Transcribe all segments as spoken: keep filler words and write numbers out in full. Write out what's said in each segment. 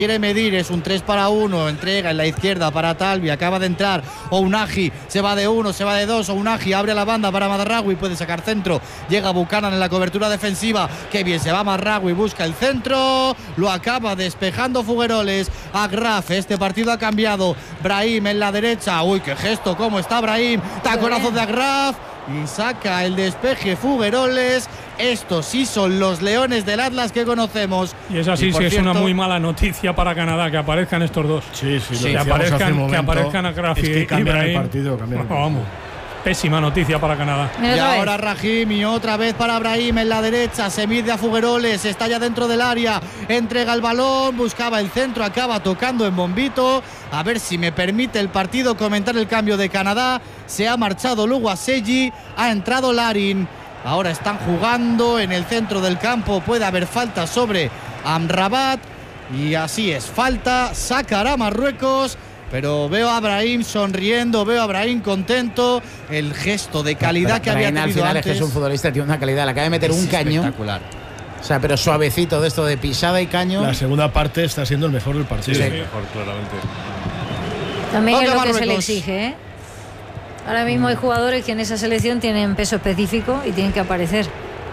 quiere medir, es un tres para uno, entrega en la izquierda para Talvi, acaba de entrar Ounahi, se va de uno, se va de dos, Ounahi abre la banda para Mazraoui, puede sacar centro, llega Buchanan en la cobertura defensiva, qué bien se va Mazraoui, busca el centro, lo acaba despejando Fugueroles, Agraf, este partido ha cambiado, Brahim en la derecha, uy, qué gesto, cómo está Brahim, taconazo de Agraf, y saca el despeje Fugueroles. Estos sí son los Leones del Atlas que conocemos. Y esa sí, sí es una muy mala noticia para Canadá, que aparezcan estos dos. Sí, sí, sí que, aparezcan, momento, que aparezcan Agraf es que y Brahim. El partido, cambian el partido. Vamos. Pésima noticia para Canadá. Y ahora Rahimi, otra vez para Brahim en la derecha, se mide a Fugueroles, está ya dentro del área, entrega el balón, buscaba el centro, acaba tocando en bombito. A ver si me permite el partido comentar el cambio de Canadá. Se ha marchado Luguaselli, ha entrado Larin. Ahora están jugando en el centro del campo, puede haber falta sobre Amrabat. Y así es, falta, sacará Marruecos. Pero veo a Brahim sonriendo, veo a Brahim contento, el gesto de calidad pero, que había tenido al final antes. Es que es un futbolista, tiene una calidad, le acaba de meter es un caño. Espectacular. O sea, pero suavecito de esto de pisada y caño. La segunda parte está siendo el mejor del partido. Sí, sí. mejor, claramente. También Otra es lo Marruecos. que se le exige, ¿eh? Ahora mismo hay jugadores que en esa selección tienen peso específico y tienen que aparecer.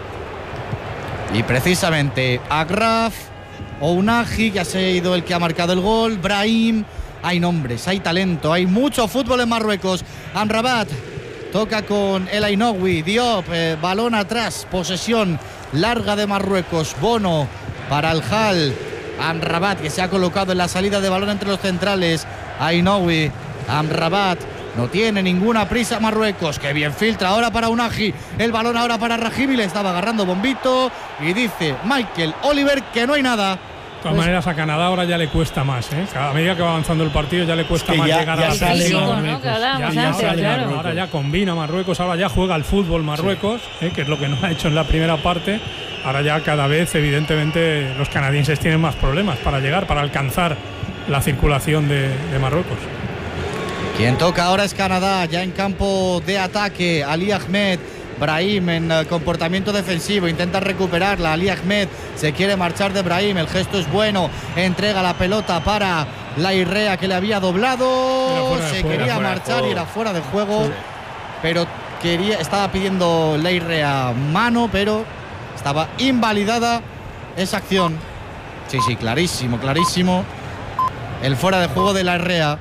Y precisamente Agraf, Ounahi, que ha sido el que ha marcado el gol, Brahim. Hay nombres, hay talento, hay mucho fútbol en Marruecos. Amrabat toca con El Ainoui, Diop, eh, balón atrás, posesión larga de Marruecos. Bono para el Hal. Amrabat, que se ha colocado en la salida de balón entre los centrales. Ainoui, Amrabat. No tiene ninguna prisa Marruecos. Que bien filtra ahora para Ounahi. El balón ahora para Rahimi. Le estaba agarrando bombito. Y dice Michael Oliver que no hay nada. De todas pues, maneras, a Canadá ahora ya le cuesta más, ¿eh? A medida que va avanzando el partido ya le cuesta más ya, llegar ya a la selección. ¿no? Que ya, ya antes, claro. Ahora ya combina Marruecos, ahora ya juega al fútbol Marruecos, sí. ¿eh? Que es lo que no ha hecho en la primera parte. Ahora ya cada vez, evidentemente, los canadienses tienen más problemas para llegar, para alcanzar la circulación de, de Marruecos. Quien toca ahora es Canadá, ya en campo de ataque. Ali Ahmed. Brahim en uh, comportamiento defensivo, intenta recuperarla. Ali Ahmed se quiere marchar de Brahim, el gesto es bueno, entrega la pelota para la Irrea que le había doblado, se juego, quería marchar y era fuera de juego, sí. Pero quería, estaba pidiendo la Irrea mano, pero estaba invalidada esa acción. Sí, sí, clarísimo, clarísimo. El fuera de juego de la Irrea.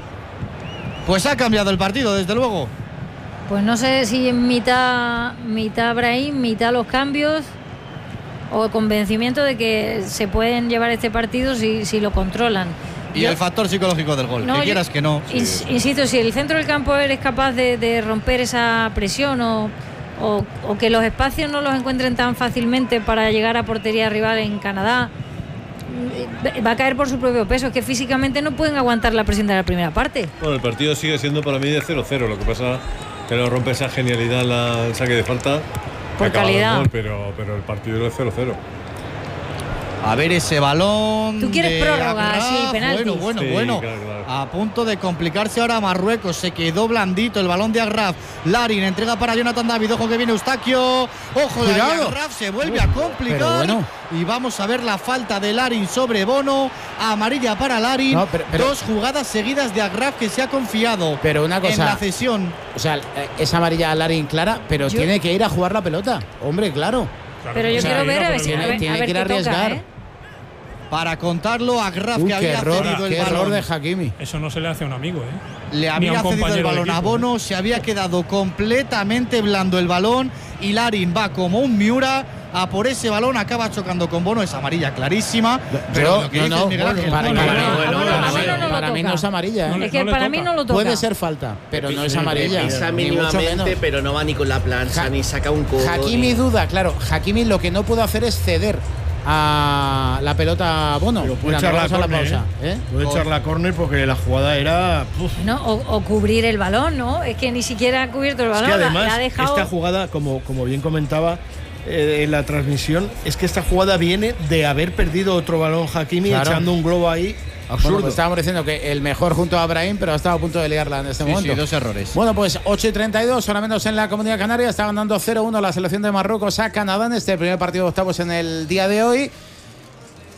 Pues ha cambiado el partido, desde luego. Pues no sé si en mitad, mitad Brahim, mitad los cambios o el convencimiento de que se pueden llevar este partido si, si lo controlan. Y yo, el factor psicológico del gol, no, que quieras que no. Ins, insisto, si el centro del campo eres capaz de, de romper esa presión o, o, o que los espacios no los encuentren tan fácilmente para llegar a portería rival en Canadá, va a caer por su propio peso. Es que físicamente no pueden aguantar la presión de la primera parte. Bueno, el partido sigue siendo para mí de cero cero, lo que pasa que lo rompe esa genialidad la, el saque de falta por calidad, gol, pero, pero el partido es cero cero. A ver ese balón. Tú quieres prórroga, sí, penaltis. Bueno, bueno, sí, bueno. Claro, claro. A punto de complicarse ahora Marruecos. Se quedó blandito el balón de Agraf. Larin entrega para Jonathan David. Ojo que viene Eustaquio. Ojo de Agraf. Se vuelve a complicar. Bueno. Y vamos a ver la falta de Larin sobre Bono. Amarilla para Larin. No, pero, pero, Dos jugadas seguidas de Agraf que se ha confiado. Pero una cosa. En la cesión. O sea, es amarilla a Larin clara, pero yo, tiene que ir a jugar la pelota. Hombre, claro. Claro, pero yo o sea, quiero ver a ver si tiene, tiene a ver que ir a arriesgar. Toca, ¿eh? Para contarlo a Agraf, Uy, que había error, cedido el qué balón. Error de Hakimi. Eso no se le hace a un amigo, ¿eh? Le había cedido el balón a Bono, se había quedado completamente blando el balón y Larin va como un Miura a por ese balón, acaba chocando con Bono, es amarilla clarísima. Pero lo que no, no, Miguel Ángel, para, no, para, no, para, no, para, no, para, no, no para mí no es amarilla. ¿eh? Es que no para mí no lo toca. Puede ser falta, pero no es amarilla. Pisa mínimamente, pero no va ni con la plancha, ha, ni saca un codo. Hakimi ni... duda, claro. Hakimi lo que no puede hacer es ceder a la pelota a Bono. Puede echar la, la córner, pausa, ¿eh? Puede echar la córner porque la jugada era. No, o, o cubrir el balón, ¿no? Es que ni siquiera ha cubierto el balón. Es que además, la, la ha dejado... esta jugada, como, como bien comentaba eh, en la transmisión, es que esta jugada viene de haber perdido otro balón Hakimi, claro, echando un globo ahí. Absurdo. Bueno, pues estábamos diciendo que el mejor junto a Brahim, pero ha estado a punto de liarla en este sí, momento. Sí, dos errores. Bueno, pues ocho y treinta y dos, hora menos en la Comunidad Canaria. Está ganando cero uno la selección de Marruecos a Canadá en este primer partido de octavos en el día de hoy.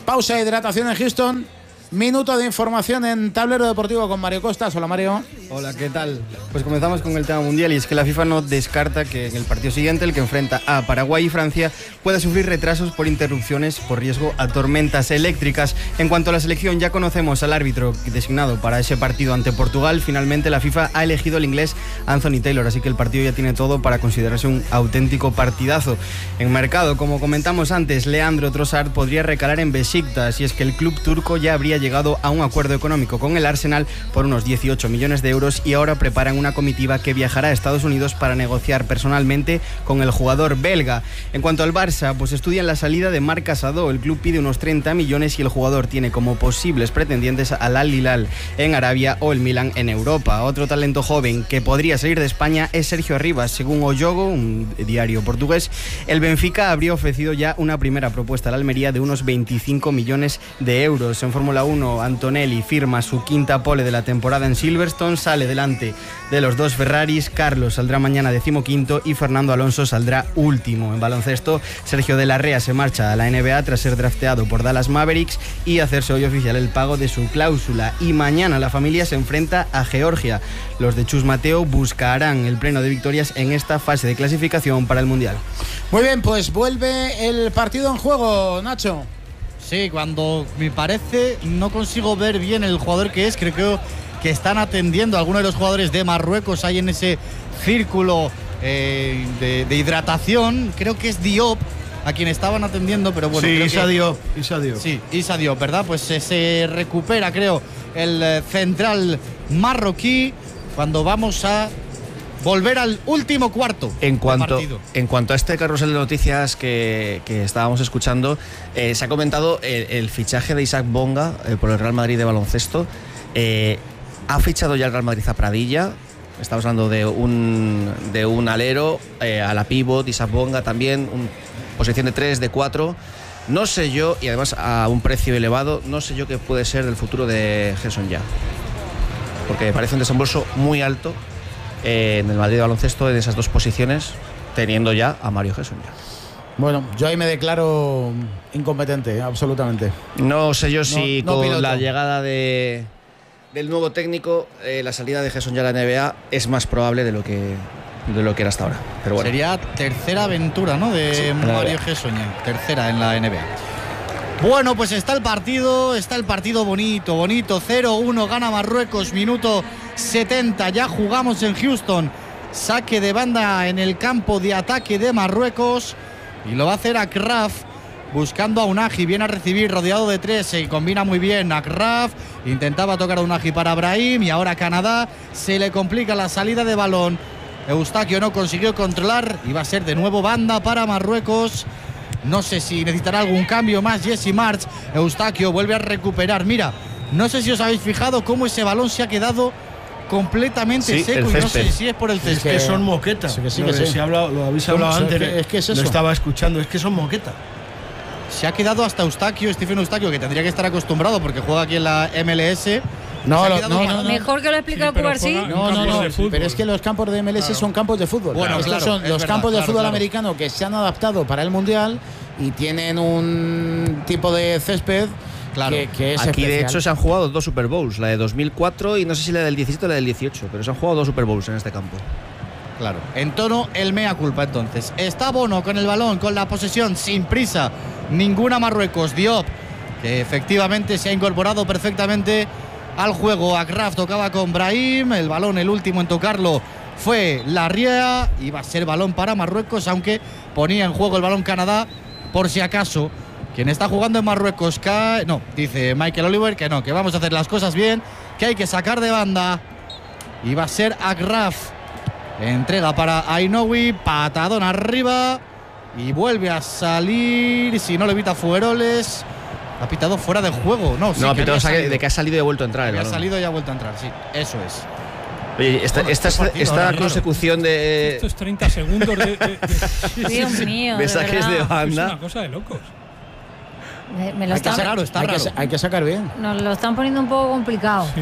Pausa de hidratación en Houston. Minuto de información en Tablero Deportivo con Mario Costas. Hola, Mario. Hola, ¿qué tal? Pues comenzamos con el tema mundial y es que la FIFA no descarta que en el partido siguiente, el que enfrenta a Paraguay y Francia, pueda sufrir retrasos por interrupciones por riesgo a tormentas eléctricas. En cuanto a la selección, ya conocemos al árbitro designado para ese partido ante Portugal. Finalmente la FIFA ha elegido al inglés Anthony Taylor, así que el partido ya tiene todo para considerarse un auténtico partidazo. En mercado, como comentamos antes, Leandro Trossard podría recalar en Besiktas, y es que el club turco ya habría llegado a un acuerdo económico con el Arsenal por unos dieciocho millones de euros y ahora preparan una comitiva que viajará a Estados Unidos para negociar personalmente con el jugador belga. En cuanto al Barça, pues estudian la salida de Marc Casado. El club pide unos treinta millones y el jugador tiene como posibles pretendientes al Al Hilal en Arabia o el Milan en Europa. Otro talento joven que podría salir de España es Sergio Arribas. Según O Jogo, un diario portugués, el Benfica habría ofrecido ya una primera propuesta a la Almería de unos veinticinco millones de euros. En Fórmula uno, Antonelli firma su quinta pole de la temporada en Silverstone, sale delante de los dos Ferraris. Carlos saldrá mañana decimoquinto y Fernando Alonso saldrá último. En baloncesto, Sergio de la Rea se marcha a la N B A tras ser drafteado por Dallas Mavericks y hacerse hoy oficial el pago de su cláusula. Y mañana la familia se enfrenta a Georgia. Los de Chus Mateo buscarán el pleno de victorias en esta fase de clasificación para el Mundial. Muy bien, pues vuelve el partido en juego, Nacho. Sí, cuando me parece no consigo ver bien el jugador que es, creo que que están atendiendo a algunos de los jugadores de Marruecos ahí en ese círculo eh, de, de hidratación. Creo que es Diop a quien estaban atendiendo, pero bueno. Sí, creo Issa que, Diop, Issa Diop. Sí, Issa Diop, ¿verdad? Pues eh, se recupera, creo, el eh, central marroquí cuando vamos a volver al último cuarto. En cuanto, partido. en cuanto a este carrusel de noticias que, que estábamos escuchando, eh, se ha comentado el, el fichaje de Isaac Bonga eh, por el Real Madrid de baloncesto. Eh, ha fichado ya el Real Madrid a Pradilla. Estamos hablando de un, de un alero, eh, a la pívot, Isaac Bonga también, un, posición de tres, de cuatro. No sé yo, y además a un precio elevado, no sé yo qué puede ser el futuro de Gerson ya. Porque me parece un desembolso muy alto eh, en el Madrid de baloncesto en esas dos posiciones, teniendo ya a Mario Gerson ya. Bueno, yo ahí me declaro incompetente, absolutamente. No sé yo si no, no con piloto. la llegada de, del nuevo técnico, eh, la salida de Gerson ya a la N B A es más probable de lo que, de lo que era hasta ahora. Pero bueno. Sería tercera aventura, ¿no? De Sí, Mario Gessoña, tercera en la N B A. Bueno, pues está el partido, está el partido bonito, bonito. cero uno gana Marruecos, minuto setenta. Ya jugamos en Houston. Saque de banda en el campo de ataque de Marruecos. Y lo va a hacer Akraf, buscando a Unagi. Viene a recibir, rodeado de tres. Se combina muy bien Akraf. Intentaba tocar a Unagi para Brahim. Y ahora Canadá. Se le complica la salida de balón. Eustaquio no consiguió controlar. Y va a ser de nuevo banda para Marruecos. No sé si necesitará algún cambio más Jesse March. Eustaquio vuelve a recuperar. Mira, no sé si os habéis fijado cómo ese balón se ha quedado completamente Sí, seco. el Y no sé césped. si es por el Es césped. que son moquetas. Sí, que sí, Lo, que de- sí. si habla- lo habéis Son- hablado son- antes. es que- es que es eso. Lo estaba escuchando. Es que son moquetas. Se ha quedado hasta Eustaquio, Stephen Eustaquio, que tendría que estar acostumbrado porque juega aquí en la M L S. No, Se ha lo- quedado no, para- no, no. Mejor que lo explique Sí, el pero Cubarsí. juega- No, no, campos no, de fútbol. pero es que los campos de M L S Claro. son campos de fútbol. Bueno, Estos claro, son es los verdad, campos de claro, fútbol claro. americano que se han adaptado para el Mundial y tienen un tipo de césped Claro. que, que es Aquí de especial. hecho se han jugado dos Super Bowls, la de dos mil cuatro y no sé si la del diecisiete o la del dieciocho, pero se han jugado dos Super Bowls en este campo. Claro. En tono el mea culpa entonces. Está Bono con el balón, con la posesión, sin prisa. Ninguna Marruecos. Diop, que efectivamente se ha incorporado perfectamente al juego. Akraf tocaba con Brahim. El balón, el último en tocarlo, fue Larriea. Iba a ser balón para Marruecos, aunque ponía en juego el balón Canadá por si acaso. Quien está jugando en Marruecos cae. No, dice Michael Oliver que no, que vamos a hacer las cosas bien, que hay que sacar de banda. Y va a ser Akraf. Entrega para Ainoui, patadón arriba y vuelve a salir. Si no lo evita Fueroles, ha pitado fuera de juego. No, sí, no, que pero había sabe salido. de que ha salido y ha vuelto a entrar el Había balón. salido y ha vuelto a entrar, sí, eso es. Oye, esta, Joder, esta, este partido esta ahora, claro. consecución de Estos treinta segundos de, de- de- Dios mío. de mensajes de verdad. es banda. una cosa de locos. Me, me lo Hay que están, ser raro, está hay, raro. que, sa- hay que sacar bien. nos lo están poniendo un poco complicado. Sí.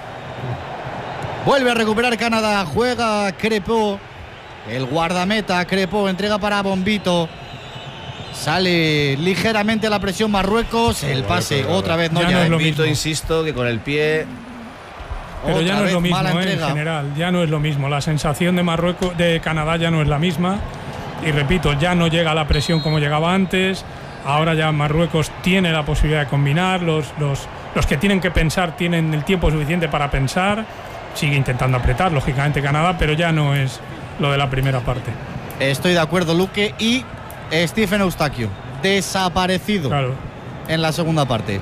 Vuelve a recuperar Canadá, juega Crepeau. El guardameta Crepeau entrega para Bombito. Sale ligeramente a la presión Marruecos. El pase pero, otra vez no ya ya. no es lo Invito, mismo. insisto, que con el pie. Pero ya Otra no es vez lo mismo, mala ¿eh? En entrega. general, ya no es lo mismo. La sensación de Marruecos, de Canadá ya no es la misma. Y repito, ya no llega a la presión como llegaba antes. Ahora ya Marruecos tiene la posibilidad de combinar. Los, los, los que tienen que pensar tienen el tiempo suficiente para pensar. Sigue intentando apretar, lógicamente, Canadá, pero ya no es lo de la primera parte. Estoy de acuerdo, Luque. Y Stephen Eustaquio, desaparecido Claro. en la segunda parte.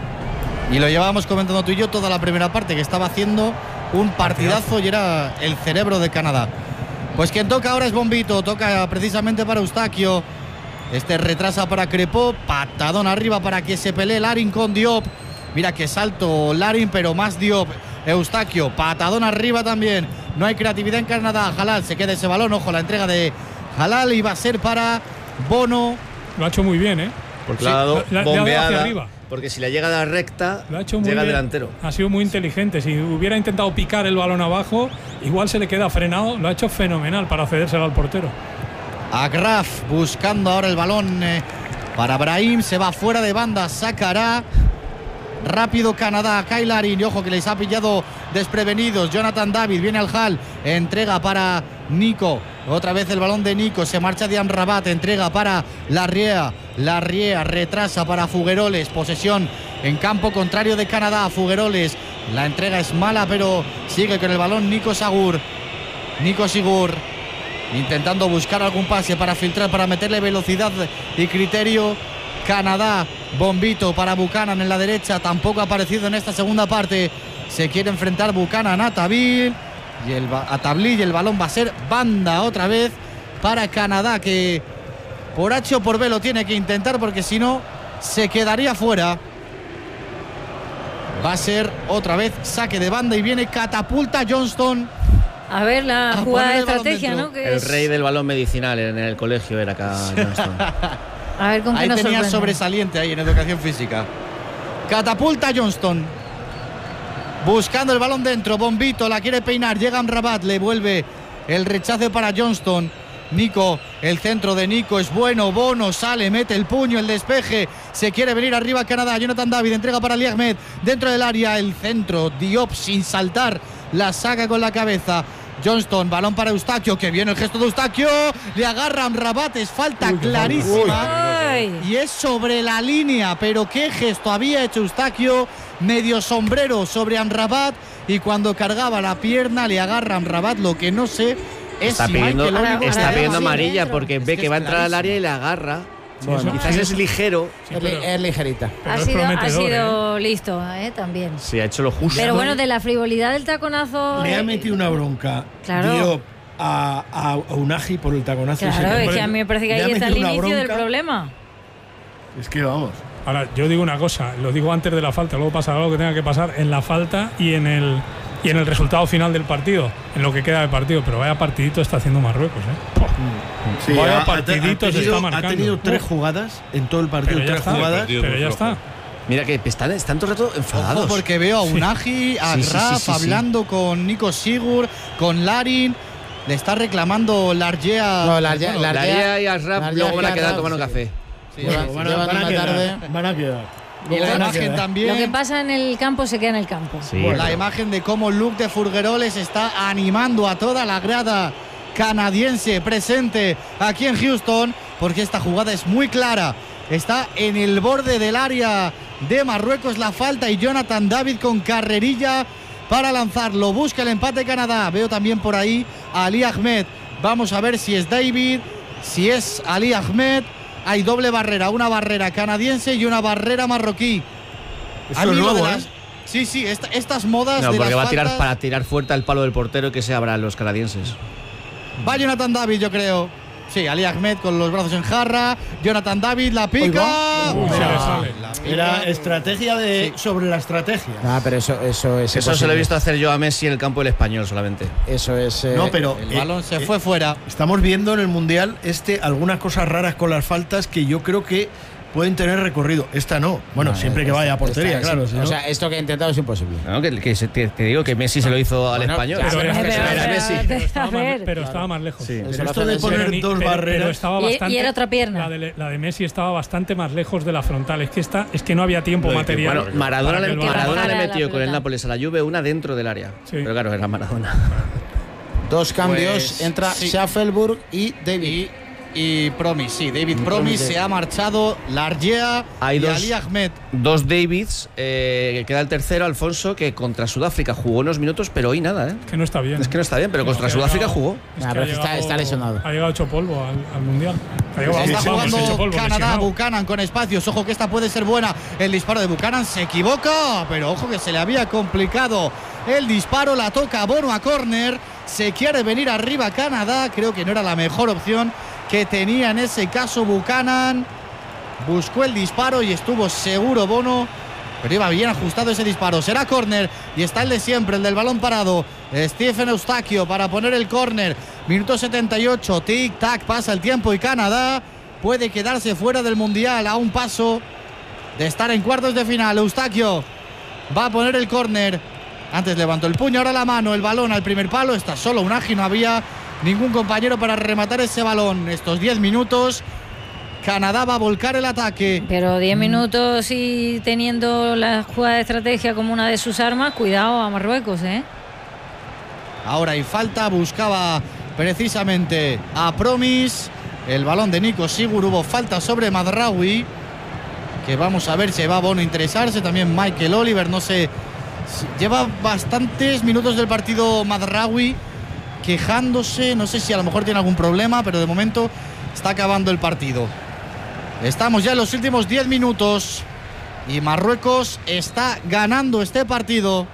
Y lo llevábamos comentando tú y yo toda la primera parte, que estaba haciendo un partidazo y era el cerebro de Canadá. Pues quien toca ahora es Bombito, toca precisamente para Eustaquio. Este retrasa para Crepó, patadón arriba para que se pelee Larin con Diop. Mira qué salto Larin, pero más Diop. Eustaquio, patadón arriba también. No hay creatividad en Canadá. Halal se queda ese balón, ojo, la entrega de Halal iba a ser para Bono. Lo ha hecho muy bien, ¿eh? Porque Sí, le ha dado le ha- le ha dado hacia bombeada. arriba. Porque si le llega a la recta, Lo ha hecho muy llega al bien. delantero. Ha sido muy inteligente. Si hubiera intentado picar el balón abajo, igual se le queda frenado. Lo ha hecho fenomenal para cedérselo al portero. Agraf buscando ahora el balón eh, para Brahim. Se va fuera de banda, sacará. Rápido Canadá, Kyle Larin, y ojo que les ha pillado desprevenidos. Jonathan David viene al Hall, entrega para Nico. Otra vez el balón de Nico, se marcha de Amrabat, entrega para Larriea. Larriea retrasa para Fugueroles, posesión en campo contrario de Canadá. Fugueroles, la entrega es mala, pero sigue con el balón Nico Sigur. Nico Sigur intentando buscar algún pase para filtrar, para meterle velocidad y criterio. Canadá, Bombito para Buchanan en la derecha, tampoco ha aparecido en esta segunda parte. Se quiere enfrentar Buchanan a Tabil y el, a Tablí, y el balón va a ser banda otra vez para Canadá, que por H o por B lo tiene que intentar, porque si no se quedaría fuera. Va a ser otra vez saque de banda y viene catapulta Johnston. A ver la A jugada poner de el balón estrategia, dentro. ¿no? Que El es- rey del balón medicinal en el colegio era acá. Johnston. A ver con qué Ahí nos tenía sorprende. sobresaliente ahí en educación física. Catapulta Johnston. Buscando el balón dentro. Bombito la quiere peinar. Llega Amrabat. Le vuelve el rechace para Johnston. Nico, el centro de Nico es bueno. Bono sale, mete el puño, el despeje. Se quiere venir arriba Canadá. Jonathan David entrega para Ali Ahmed. Dentro del área, el centro. Diop sin saltar. La saca con la cabeza. Johnston, balón para Eustaquio, que viene el gesto de Eustaquio, le agarra Amrabat, es falta clarísima. Ay. Y es sobre la línea, pero qué gesto había hecho Eustaquio, medio sombrero sobre Amrabat, y cuando cargaba la pierna le agarra Amrabat, lo que no sé es Está si pidiendo, Michael Owen- ahora- está ahora pidiendo sí, amarilla dentro. porque Es ve que que es va a entrar al clarísimo. área y le agarra. Bueno, Bueno, quizás sí. es ligero. Sí, es, li- pero- es ligerita. pero Ha es sido, ha prometedor, sido listo, ¿eh? También. Sí, ha hecho lo justo. Pero bueno, de la frivolidad del taconazo. Le ha eh, metido una bronca Claro. Diop a, a, a Unagi por el taconazo. ese. Claro, es que a mí me parece que Le ha ahí está el metido una inicio del bronca. problema. Es que vamos. Ahora, yo digo una cosa, lo digo antes de la falta, luego pasará lo que tenga que pasar en la falta y en el y en el resultado final del partido, en lo que queda de partido, pero vaya partidito está haciendo Marruecos, ¿eh? Sí, Vaya ha- ha, partidito ha se tenido, está ha marcando. tenido tres Uf. jugadas en todo el partido, Pero ya tres está. jugadas. Partido Pero muy ya flojo. está. Mira que están, están todo el rato enfadados. Ojo, porque veo a Unagi, a Sí, sí, Graf sí, sí, sí. hablando con Nico Sigur, con Larin. Le está reclamando Largea. No, Largea- bueno, Largea- La Ria y Asraf Largea luego van a y quedar Asraf, tomando sí. café. sí, Llevan- Van a, llevan van a una quedar, tarde. van a quedar. y Luego la van a imagen quedar. también. Lo que pasa en el campo se queda en el campo. Sí, La pero- imagen de cómo Luke de Furgueroles está animando a toda la grada canadiense presente aquí en Houston, porque esta jugada es muy clara. Está en el borde del área de Marruecos la falta, y Jonathan David con carrerilla para lanzarlo. Busca el empate Canadá. Veo también por ahí a Ali Ahmed. Vamos a ver si es David, si es Ali Ahmed. Hay doble barrera, una barrera canadiense y una barrera marroquí. Eso A mí es lo de nuevo, las- ¿eh? Sí, sí, esta- estas modas No, de porque las va a tirar faltas- para tirar fuerte al palo del portero que se abran los canadienses. Va Jonathan David, yo creo. Sí, Ali Ahmed con los brazos en jarra. Jonathan David la pica. Uy, se le Mira, sale. la pica. Era estrategia de sobre la estrategia. Ah, pero eso, eso es. Eso se lo he imposible. visto hacer yo a Messi en el campo del Español solamente. Eso es. eh, No, pero El eh, balón se eh, fue fuera. Estamos viendo en el Mundial este algunas cosas raras con las faltas que yo creo que pueden tener recorrido. Esta no. Bueno, no, siempre que vaya a portería, esta, claro. Es, si o no. sea, esto que he intentado es imposible. No, que, que te, te digo que Messi se lo hizo al bueno, español. Pero, pero, pero, era Messi. pero, Pero estaba, más, ver. pero estaba más lejos. Sí. Pero esto de poner Pero, dos pero, barreras. pero estaba Y- bastante, y era otra pierna. La de, la de Messi estaba bastante más lejos de la frontal. Es que, esta, es que no había tiempo Bueno, material. Bueno, Maradona, para que le, el balón- Maradona le bajara la metió con el pelota. Nápoles a la Juve una dentro del área. Sí. Pero claro, era Maradona. Dos cambios, Pues, entra sí. Schaffelburg y David. Y, y Promis, sí, David Y Promis Promis, se sí. ha marchado, Largea Hay y dos- Ali Ahmed. Dos Davids, eh, que queda el tercero, Alfonso, que contra Sudáfrica jugó unos minutos, pero hoy nada, ¿eh? Que no está bien. Es que no está bien, pero No, contra que ha Sudáfrica llegado- jugó. es Ah, que pero ha está- llegado- está lesionado. Ha llegado hecho polvo al, al mundial. Ha llegado, Está vamos, jugando hecho polvo, Canadá, lesionado. Buchanan con espacios. Ojo que esta puede ser buena. El disparo de Buchanan se equivoca, pero ojo que se le había complicado el disparo. La toca Bono a córner. Se quiere venir arriba Canadá. Creo que no era la mejor opción que tenía en ese caso Buchanan. Buscó el disparo y estuvo seguro Bono, pero iba bien ajustado ese disparo. Será córner y está el de siempre, el del balón parado. Stephen Eustaquio para poner el córner. Minuto setenta y ocho, tic-tac, pasa el tiempo y Canadá puede quedarse fuera del Mundial a un paso de estar en cuartos de final. Eustaquio va a poner el córner. Antes levantó el puño, ahora la mano, el balón al primer palo. Está solo Unagi, no había ningún compañero para rematar ese balón. Estos diez minutos, Canadá va a volcar el ataque. Pero diez minutos y teniendo la jugada de estrategia como una de sus armas, cuidado a Marruecos, ¿eh? Ahora hay falta, buscaba precisamente a Promis. El balón de Nico Sigur, hubo falta sobre Madraoui, que vamos a ver si va a Bono a interesarse. También Michael Oliver, no sé. Lleva bastantes minutos del partido Madraoui quejándose, no sé si a lo mejor tiene algún problema, pero de momento está acabando el partido. Estamos ya en los últimos diez minutos y Marruecos está ganando este partido.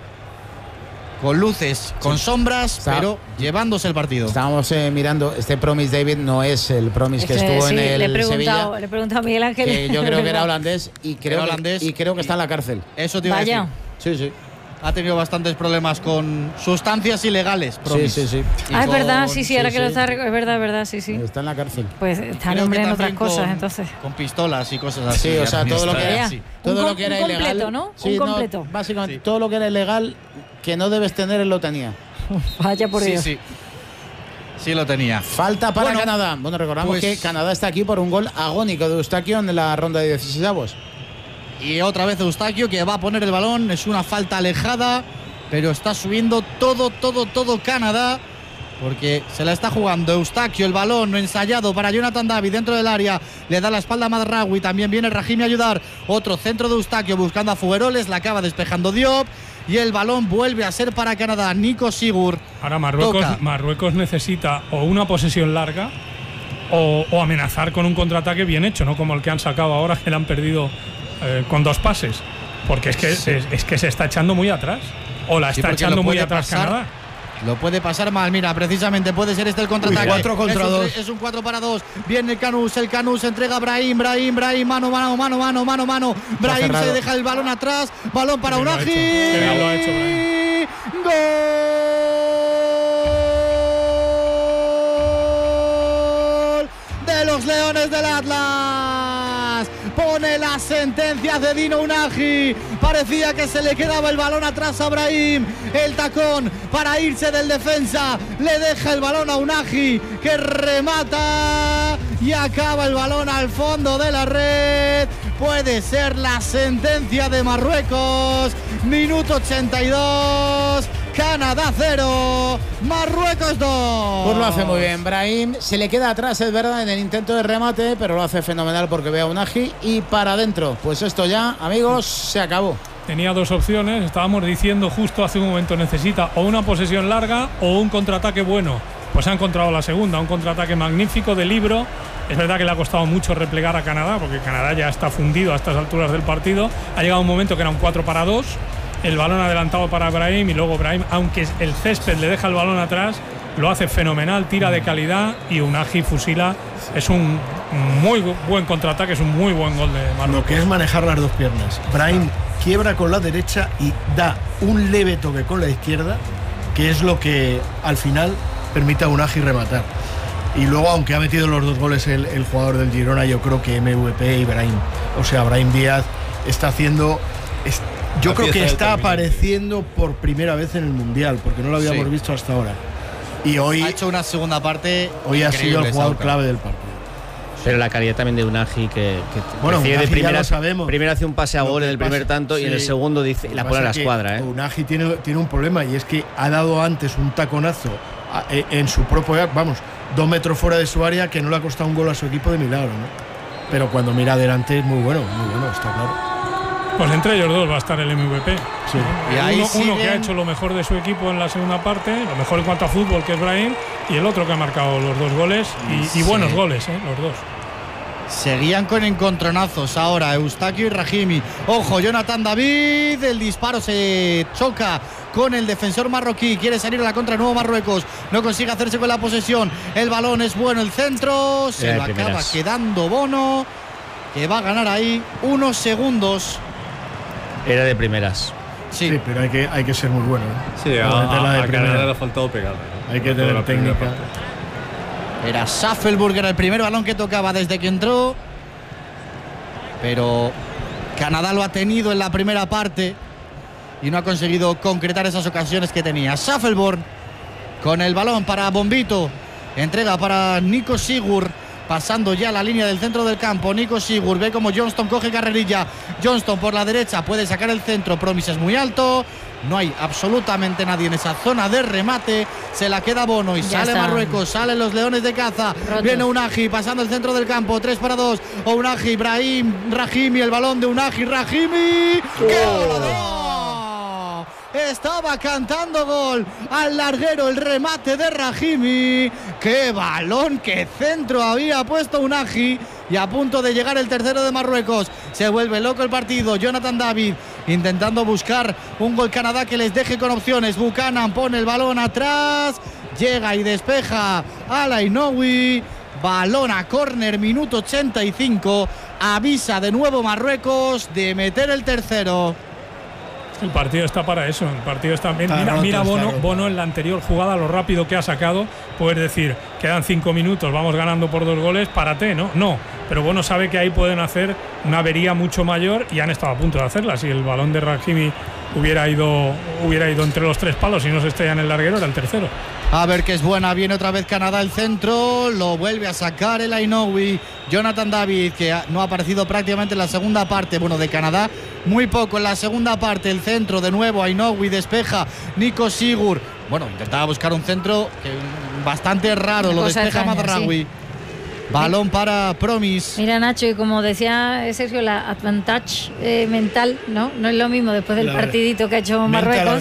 Con luces, con sombras, Está- pero llevándose el partido. Estábamos eh, mirando, este Promis David no es el Promis que Es que estuvo sí, en el le he preguntado, Sevilla, le he preguntado a Miguel Ángel. que yo creo que era holandés y creo, Era que- holandés y creo que está en la cárcel. Eso te iba Vaya. a decir. Sí, sí. Ha tenido bastantes problemas con sustancias ilegales. Promis. Sí, sí, sí. Y Ah, es con- verdad, sí, sí, ahora sí, que lo sí. está. rec- Es verdad, es verdad, sí, sí. Está en la cárcel. Pues está Creo nombre que en otras también cosas, con- entonces. Con pistolas y cosas así. Sí, o sea, todo lo que Ya. era, Sí. todo Un lo com- que era un completo, ilegal. ¿no? Sí, Un no, completo. básicamente Sí. todo lo que era ilegal que no debes tener él lo tenía. Vaya por Sí, Dios. sí. Sí lo tenía. Falta para Bueno, Canadá. Bueno, recordamos pues- que Canadá está aquí por un gol agónico de Eustaquio en la ronda de dieciséisavos. Y otra vez Eustaquio que va a poner el balón. Es una falta alejada, pero está subiendo todo, todo, todo Canadá, porque se la está jugando Eustaquio. El balón ensayado para Jonathan David dentro del área. Le da la espalda a Madraoui. También viene Rahimi a ayudar. Otro centro de Eustaquio buscando a Fueroles. La acaba despejando Diop. Y el balón vuelve a ser para Canadá. Nico Sigur. Ahora Marruecos, Toca. Marruecos necesita o una posesión larga o, o amenazar con un contraataque bien hecho, no como el que han sacado ahora, que le han perdido eh, con dos pases. Porque es que, es, es que se está echando muy atrás. O la Sí, está porque echando lo muy puede atrás pasar. Canadá. Lo puede pasar mal, mira, precisamente puede ser este el contraataque. Uy, cuatro contra es un, dos. Es un cuatro para dos. Viene el Canús, el Canús entrega a Brahim, Brahim, Brahim, mano, mano, mano, mano, mano, mano. Brahim cerrado. se deja el balón atrás, balón para Qué bien lo ha Unagi. hecho, qué bien lo ha hecho Gol de los Leones del Atlas. Pone la sentencia de Dino Unagi. Parecía que se le quedaba el balón atrás a Brahim. El tacón para irse del defensa. Le deja el balón a Unagi, que remata y acaba el balón al fondo de la red. Puede ser la sentencia de Marruecos. Minuto ochenta y dos. Canadá cero, Marruecos dos. Pues lo hace muy bien Brahim. Se le queda atrás, es verdad, en el intento de remate, pero lo hace fenomenal porque ve a Unagi y para adentro. Pues esto ya, amigos, se acabó. Tenía dos opciones, estábamos diciendo justo hace un momento, necesita o una posesión larga o un contraataque bueno. Pues ha encontrado la segunda, un contraataque magnífico de Libro. Es verdad que le ha costado mucho replegar a Canadá, porque Canadá ya está fundido a estas alturas del partido. Ha llegado un momento que era un cuatro para dos. El balón adelantado para Brahim y luego Brahim, aunque el césped le deja el balón atrás, lo hace fenomenal, tira de calidad y Unagi fusila. Es un muy buen contraataque, es un muy buen gol de Marruecos. Lo que es manejar las dos piernas. Brahim quiebra con la derecha y da un leve toque con la izquierda, que es lo que al final permite a Unagi rematar. Y luego, aunque ha metido los dos goles el, el jugador del Girona, yo creo que M V P y Brahim, o sea, Brahim Díaz está haciendo... Es, yo creo que está apareciendo por primera vez en el Mundial, porque no lo habíamos sí. visto hasta ahora. Y hoy ha hecho una segunda parte. Hoy ha sido el jugador clave del partido. Pero la calidad también de Unagi, que, que bueno, recibe Unagi de primera, ya lo sabemos. Primero hace un pase a gol en el primer pasa, tanto sí. y en el segundo dice, la pone a la escuadra. ¿eh? Unagi tiene, tiene un problema, y es que ha dado antes un taconazo a, en su propio, vamos, dos metros fuera de su área, que no le ha costado un gol a su equipo de milagro, ¿no? Pero cuando mira adelante es muy bueno, muy bueno, está claro. Pues entre ellos dos va a estar el M V P. Sí. Y ahí uno, uno que ha hecho lo mejor de su equipo en la segunda parte, lo mejor en cuanto a fútbol, que es Brahim, y el otro que ha marcado los dos goles, y, sí. y buenos goles, ¿eh? Los dos. Seguían con encontronazos ahora Eustaquio y Rahimi. Ojo, Jonathan David, el disparo se choca con el defensor marroquí, quiere salir a la contra de nuevo Marruecos, no consigue hacerse con la posesión, el balón es bueno, el centro, se lo acaba quedando Bono, que va a ganar ahí unos segundos. Era de primeras. Sí, sí, pero hay que, hay que ser muy bueno, ¿eh? Sí, a, a, a Canadá le ha faltado pegar. Hay que tener técnica. Era Schaffelburg, era el primer balón que tocaba desde que entró, pero Canadá lo ha tenido en la primera parte y no ha conseguido concretar esas ocasiones que tenía. Schaffelburg con el balón para Bombito, entrega para Nico Sigur, pasando ya la línea del centro del campo. Nico Sigur ve como Johnston coge carrerilla. Johnston por la derecha puede sacar el centro. Promis es muy alto. No hay absolutamente nadie en esa zona de remate. Se la queda Bono y ya sale está. Marruecos. Salen los Leones de Caza. Rotos. Viene Unagi pasando el centro del campo. tres para dos. Unagi, Brahim, Rahimi. El balón de Unagi, Rahimi. ¡Oh! ¡Qué goleador! Estaba cantando gol al larguero el remate de Rahimi. ¡Qué balón! ¡Qué centro había puesto Unagi! Y a punto de llegar el tercero de Marruecos. Se vuelve loco el partido. Jonathan David intentando buscar un gol Canadá que les deje con opciones. Buchanan pone el balón atrás. Llega y despeja a Lainoui. Balón a córner, minuto ochenta y cinco. Avisa de nuevo Marruecos de meter el tercero. El partido está para eso. El partido está. Mira, roto, mira Bono, Bono en la anterior jugada, lo rápido que ha sacado. Puedes decir, quedan cinco minutos, vamos ganando por dos goles, párate, ¿no? No. Pero Bono sabe que ahí pueden hacer una avería mucho mayor y han estado a punto de hacerla. Si el balón de Rahimi hubiera ido, hubiera ido entre los tres palos y no se estrella en el larguero, era el tercero. A ver que es buena, viene otra vez Canadá el centro, lo vuelve a sacar el Ainoui. Jonathan David, que no ha aparecido prácticamente en la segunda parte, bueno, de Canadá, muy poco en la segunda parte, el centro de nuevo, Ainoui despeja, Nico Sigur, bueno, intentaba buscar un centro que bastante raro, lo despeja Mazraoui. Sí. Balón para Promis. Mira, Nacho, y como decía Sergio, la advantage eh, mental, ¿no? No es lo mismo después del la partidito que ha hecho Marruecos.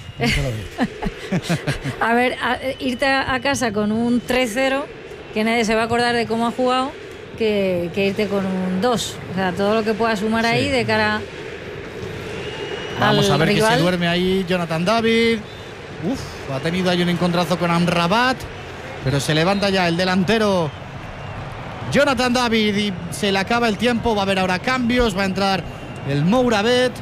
A ver, a, irte a casa con un tres cero, que nadie se va a acordar de cómo ha jugado, que, que irte con un dos. O sea, todo lo que pueda sumar ahí sí. de cara Vamos al a ver rival. Que se duerme ahí Jonathan David. Uf, ha tenido ahí un encontrazo con Amrabat, pero se levanta ya el delantero Jonathan David y se le acaba el tiempo. Va a haber ahora cambios, va a entrar el Mouravet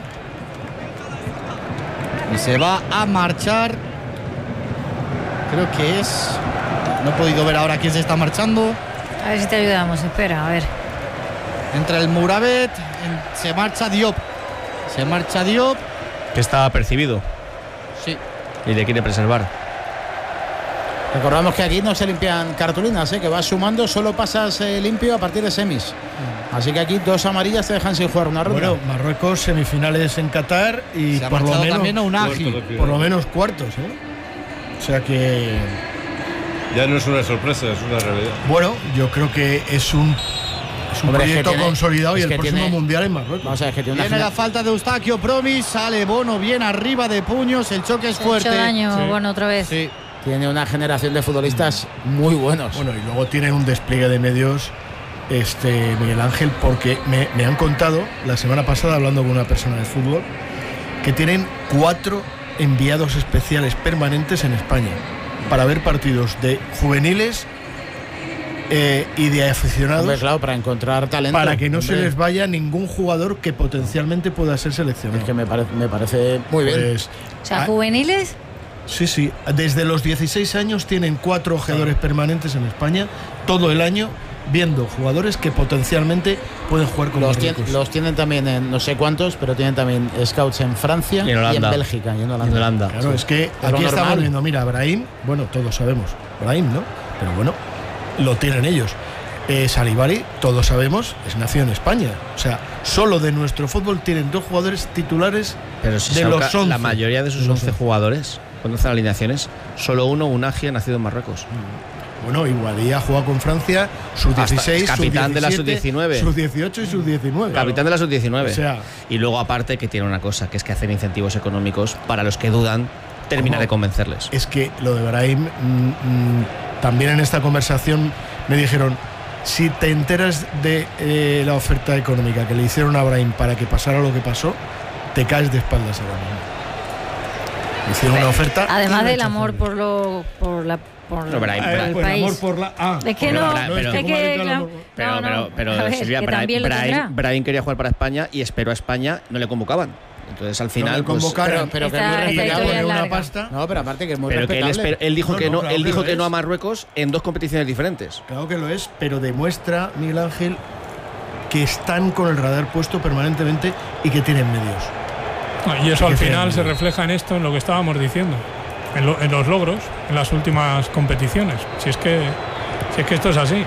y se va a marchar. Creo que es... No he podido ver ahora quién se está marchando. A ver si te ayudamos, espera, a ver. Entra el Mouravet, se marcha Diop. Se marcha Diop. Que está apercibido. Sí. Y le quiere preservar. Recordamos que aquí no se limpian cartulinas, ¿eh? Que vas sumando, solo pasas eh, limpio a partir de semis. Así que aquí dos amarillas te dejan sin jugar una ronda. Bueno, Marruecos semifinales en Qatar y se por lo menos también a Unagi. Por lo menos cuartos, ¿eh? O sea que ya no es una sorpresa, es una realidad. Bueno, yo creo que es un es un Hombre, proyecto es tiene, consolidado y el próximo tiene, mundial en Marruecos. Vamos a ver, que tiene, viene la falta de Eustaquio Promis, sale Bono bien arriba de puños, el choque es se fuerte. Ha hecho daño, sí. Bono otra vez. Sí. Tiene una generación de futbolistas muy buenos. Bueno, y luego tiene un despliegue de medios, este Miguel Ángel, porque me, me han contado la semana pasada, hablando con una persona de fútbol, que tienen cuatro enviados especiales permanentes en España para ver partidos de juveniles eh, y de aficionados. Hombre, claro, para encontrar talento. Para que no Hombre. se les vaya ningún jugador que potencialmente pueda ser seleccionado. Es que me, pare, me parece muy pues, bien. O sea, juveniles. Sí, sí. Desde los dieciséis años tienen cuatro ojeadores permanentes en España, todo el año, viendo jugadores que potencialmente pueden jugar con los, Marruecos. tienen, los tienen también en no sé cuántos, pero tienen también scouts en Francia y en, y en Bélgica y en Holanda. Y en Holanda. Claro, sí. es que Es aquí lo estamos normal. viendo, mira, Brahim, bueno, todos sabemos, Brahim, ¿no? Pero bueno, lo tienen ellos. Eh, Salibari, todos sabemos, es nacido en España. O sea, solo de nuestro fútbol tienen dos jugadores titulares Pero si de Sauca, los once. la mayoría de sus De los once once. jugadores, cuando hacen alineaciones, solo uno, Unagi, ha nacido en Marruecos. Bueno, Iguadía juega con Francia, sub dieciséis, Hasta- es capitán de la sub diecinueve. sub dieciocho y sub diecinueve. Capitán de la sub diecinueve. O sea, y luego aparte que tiene una cosa, que es que hacen incentivos económicos para los que dudan, termina Ojo, de convencerles. es que lo de Brahim, mm, mm, también en esta conversación me dijeron, si te enteras de eh, la oferta económica que le hicieron a Brahim para que pasara lo que pasó, te caes de espaldas ahora mismo. Le hicieron una oferta. Además del irrechazable. amor por lo por la por, No, Brahim, por pero- el Pues país. amor por la. Ah, Es que por no, la- Bra- pero- es ¿cómo que, ha dicho el claro, amor? Pero, no, no, pero, pero a ver, Silvia, que Brahim, también lo Brahim- tendrá. Brahim quería jugar para España y esperó a España, no le convocaban. Entonces al final, le pues, convocaron, pero que Esta- es muy esta y le historia respetable. es ponen una larga. pasta. No, pero aparte que es muy pero que él, respetable. esper- él dijo No, que no, no, claro él que dijo lo que no es. a Marruecos en dos competiciones diferentes. Claro que lo es, pero demuestra, Miguel Ángel, que están con el radar puesto permanentemente y que tienen medios. Y eso al Que final tienen se medios. refleja en esto, en lo que estábamos diciendo, en, lo- en los logros, en las últimas competiciones. Si es que, si es que esto es así.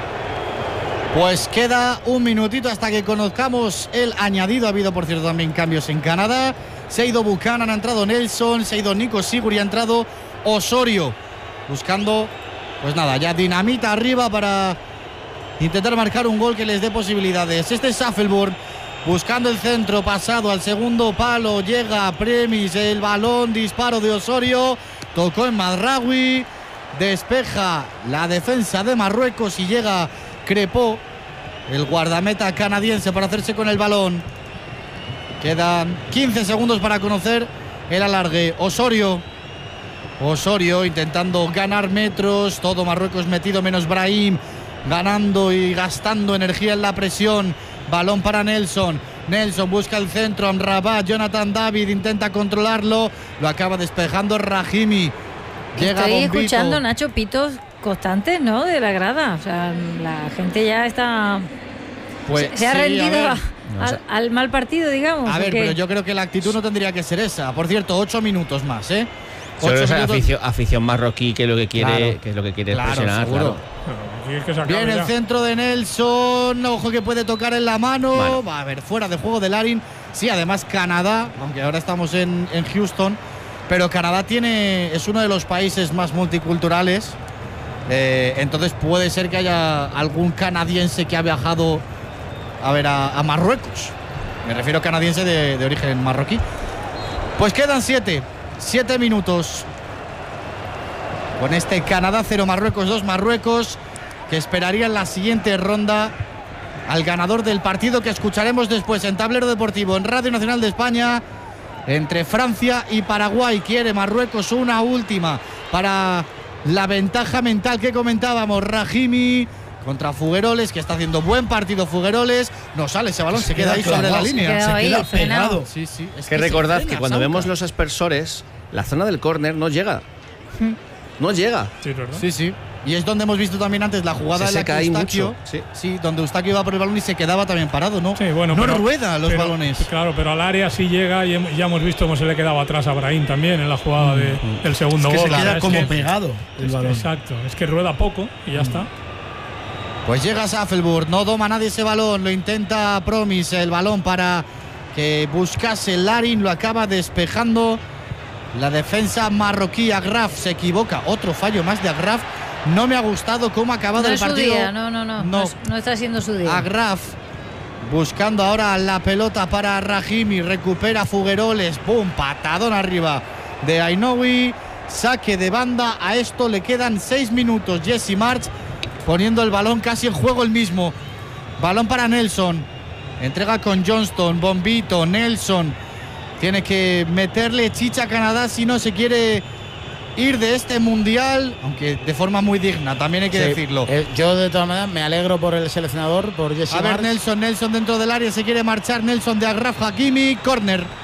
Pues queda un minutito hasta que conozcamos el añadido. Ha habido, por cierto, también cambios en Canadá. Se ha ido Buchanan, ha entrado Nelson, se ha ido Nico Sigur y ha entrado Osorio. Buscando, pues nada, ya dinamita arriba para intentar marcar un gol que les dé posibilidades. Este es Saffelburg buscando el centro, pasado al segundo palo. Llega Premis, el balón, disparo de Osorio. Tocó en Madraoui. Despeja la defensa de Marruecos y llega Crepó, el guardameta canadiense, para hacerse con el balón. Quedan quince segundos para conocer el alargue. Osorio. Osorio intentando ganar metros. Todo Marruecos metido menos Brahim. Ganando y gastando energía en la presión. Balón para Nelson. Nelson busca el centro. Amrabat. Jonathan David intenta controlarlo. Lo acaba despejando Rahimi. Llega Estoy Bombito. escuchando, Nacho, pitos constantes, ¿no? De la grada. O sea, la gente ya está. Pues, se, se ha sí, a rendido ver. a- No, o sea- al, al mal partido, digamos. A ver, porque- pero yo creo que la actitud no tendría que ser esa. Por cierto, ocho minutos más, ¿eh? Solo Ocho esa minutos. afición, afición marroquí que lo que quiere, Claro. que es lo que quiere Claro, presionar, seguro. claro. Pero aquí es que se acabe Viene el ya. centro de Nelson. Ojo que puede tocar en la mano. Bueno. Va a ver, fuera de juego de Larin. Sí, además Canadá, aunque ahora estamos en, en Houston, pero Canadá tiene es uno de los países más multiculturales. Eh, entonces puede ser que haya algún canadiense que ha viajado a ver a, a Marruecos. Me refiero a canadiense de, de origen marroquí. Pues quedan siete. Siete minutos. Con este Canadá cero, Marruecos dos, Marruecos, que esperaría en la siguiente ronda al ganador del partido que escucharemos después en Tablero Deportivo, en Radio Nacional de España, entre Francia y Paraguay. Quiere Marruecos una última para la ventaja mental que comentábamos. Rahimi contra Fugueroles, que está haciendo buen partido Fugueroles. No sale ese balón, se, Se queda queda ahí sobre la clavado, línea. se queda Se ahí, queda frenado. pegado. Sí, sí. Es Que se recordad frena, que cuando Sauca. vemos los aspersores, la zona del córner no llega. No llega. Sí, ¿verdad? Sí, sí. Y es donde hemos visto también antes la jugada Se en la seca que ahí Eustaquio, mucho, sí. sí, donde Eustaquio iba por el balón y se quedaba también parado, ¿no? Sí, bueno, no pero- rueda los pero- balones. Claro, pero al área sí llega y hem- ya hemos visto cómo se le quedaba atrás a Brahim también en la jugada de- del segundo Es que gol. se La queda verdad es como que- pegado el es que- balón. exacto, es que rueda poco y ya está. Pues llega Saffelburg, no doma nadie ese balón, lo intenta Promis, el balón para que buscase Larin, lo acaba despejando la defensa marroquí. Agraf se equivoca, otro fallo más de Agraf. No me ha gustado cómo ha acabado no el es su partido. día, no, no, no, no. No. es- no está siendo su día. Agraf buscando ahora la pelota para Rahimi, recupera Fugueroles, pum, patadón arriba de Ainoui, saque de banda. A esto le quedan seis minutos. Jesse March poniendo el balón casi en juego el mismo. Balón para Nelson, entrega con Johnston, Bombito, Nelson. Tiene que meterle chicha a Canadá si no se quiere ir de este mundial, aunque de forma muy digna, también hay que Sí, decirlo. eh, yo de todas maneras me alegro por el seleccionador, por Jesse A ver, March. Nelson, Nelson dentro del área, se quiere marchar Nelson de Agraf Hakimi, córner.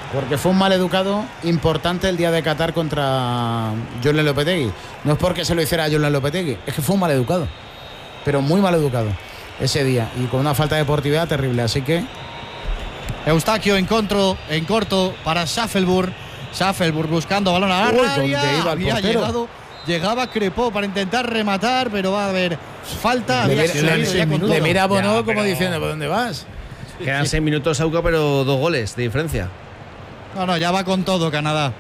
Porque fue un mal educado importante el día de Qatar contra Julen Lopetegui. No es porque se lo hiciera a Julen Lopetegui, es que fue un mal educado. Pero muy mal educado ese día. Y con una falta de deportividad terrible. Así que Eustaquio en, contro, en corto para Schaffelburg. Schaffelburg buscando balón a la Uy, área. ¿dónde iba el Había portero? llegado, llegaba Crepó para intentar rematar, pero va a haber falta. le, Había mira- salido le- ya con le todo. mira a Bono Ya, como pero- diciendo, ¿por dónde vas? Quedan seis minutos, Auca, pero dos goles de diferencia. No, no, ya va con todo Canadá.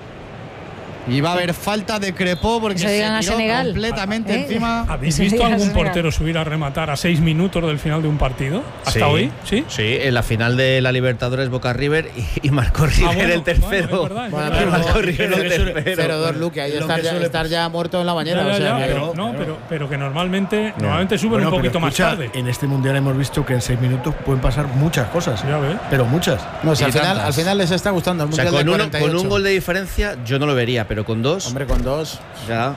Y va a haber falta de Crepó porque Eso se digan a tiró Senegal. completamente ¿Eh? encima. ¿Habéis Ese visto día algún Senegal. portero subir a rematar a seis minutos del final de un partido? ¿Hasta Sí. hoy? Sí. Sí, en la final de la Libertadores Boca River y, y marcó River Ah, bueno, el tercero. bueno, es verdad, es Bueno, verdad. pero- Marcó River pero el que suele- tercero. Cero dos, Luque, ahí Lo estar que ya, suele- estar ya muerto en la bañera. Ya, ya, o sea, ya, que- pero, no, pero, pero que normalmente, normalmente suben Bueno, un pero poquito más escucha, tarde. En este mundial hemos visto que en seis minutos pueden pasar muchas cosas. Ya ves. Pero muchas. No, si Y al, final, tantas. al final les está gustando el O sea, mundial con, de uno- cuarenta y ocho. con un gol de diferencia yo no lo vería, pero con dos, Hombre, con dos. ya.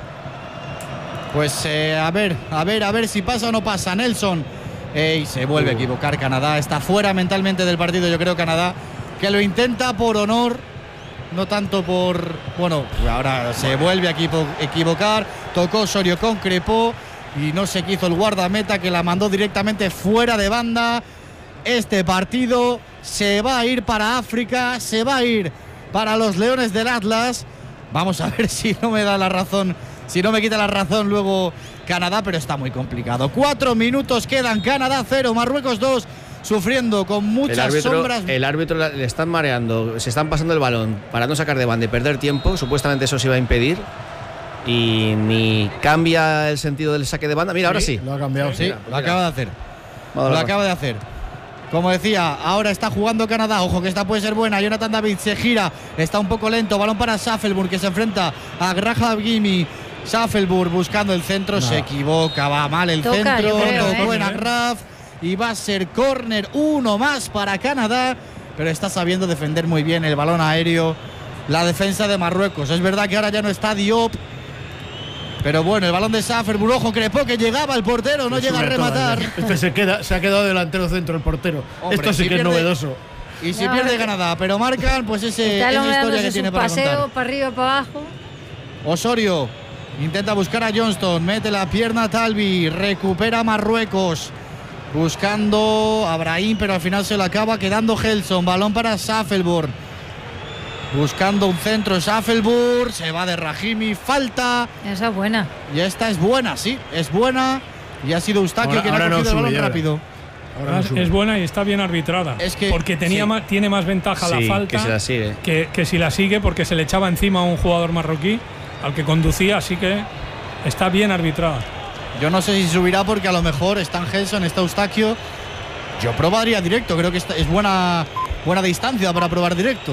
Pues eh, a ver, a ver, a ver si pasa o no pasa. Nelson. Ey, se vuelve a equivocar Canadá. Está fuera mentalmente del partido, yo creo, Canadá. Que lo intenta por honor. No tanto por. Bueno, ahora se vuelve a equipo- equivocar. Tocó Osorio con Crepó. Y no se quiso el guardameta que la mandó directamente fuera de banda. Este partido se va a ir para África. Se va a ir para los Leones del Atlas. Vamos a ver si no me da la razón. Si no me quita la razón luego Canadá, pero está muy complicado. Cuatro minutos quedan. Canadá cero, Marruecos dos. Sufriendo con muchas El árbitro, sombras. el árbitro la- le están mareando, se están pasando el balón para no sacar de banda y perder tiempo. Supuestamente eso se iba a impedir. Y ni cambia el sentido del saque de banda. Mira, ahora sí. Lo ha cambiado. Sí, lo acaba de hacer. Madre Lo mía. acaba de hacer. Como decía, ahora está jugando Canadá. Ojo que esta puede ser buena. Jonathan David se gira. Está un poco lento. Balón para Schaffelburg que se enfrenta a Graham Gimi. Schaffelburg buscando el centro. Se equivoca. Va mal el Toca, centro. yo creo, Tocó ¿eh? en Agraf. Y va a ser córner. Uno más para Canadá. Pero está sabiendo defender muy bien el balón aéreo. La defensa de Marruecos. Es verdad que ahora ya no está Diop. Pero bueno, el balón de Schaffelburg. Ojo, Crepó que llegaba el portero. No Le llega a sube rematar. todas, ¿eh? Este se, queda, se ha quedado delantero centro el portero. Hombre, Esto sí si que es pierde- novedoso. Y si Ya, pierde hombre. Canadá, pero marcan, pues ese, Está esa historia dándose que sus tiene para paseos contar. para arriba, para abajo. Osorio intenta buscar a Johnston, mete la pierna a Talvi, recupera Marruecos. Buscando a Brahim, pero al final se lo acaba quedando Gelson. Balón para Schaffelburg. Buscando un centro Schaffelburg, se va de Rahimi, falta. Esa es buena. Y esta es buena, sí, es buena. Y ha sido Eustaquio Ahora- quien ha ahora no cogido el sube balón ya. rápido. Ahora no Es- sube. es buena y está bien arbitrada. Es que- porque tenía sí. más, tiene más ventaja Sí, la falta que se la sigue. que, que si la sigue, porque se le echaba encima a un jugador marroquí al que conducía, así que está bien arbitrada. Yo no sé si subirá porque a lo mejor está Gelson, está Eustaquio. Yo probaría directo, creo que esta- es buena, buena distancia para probar directo.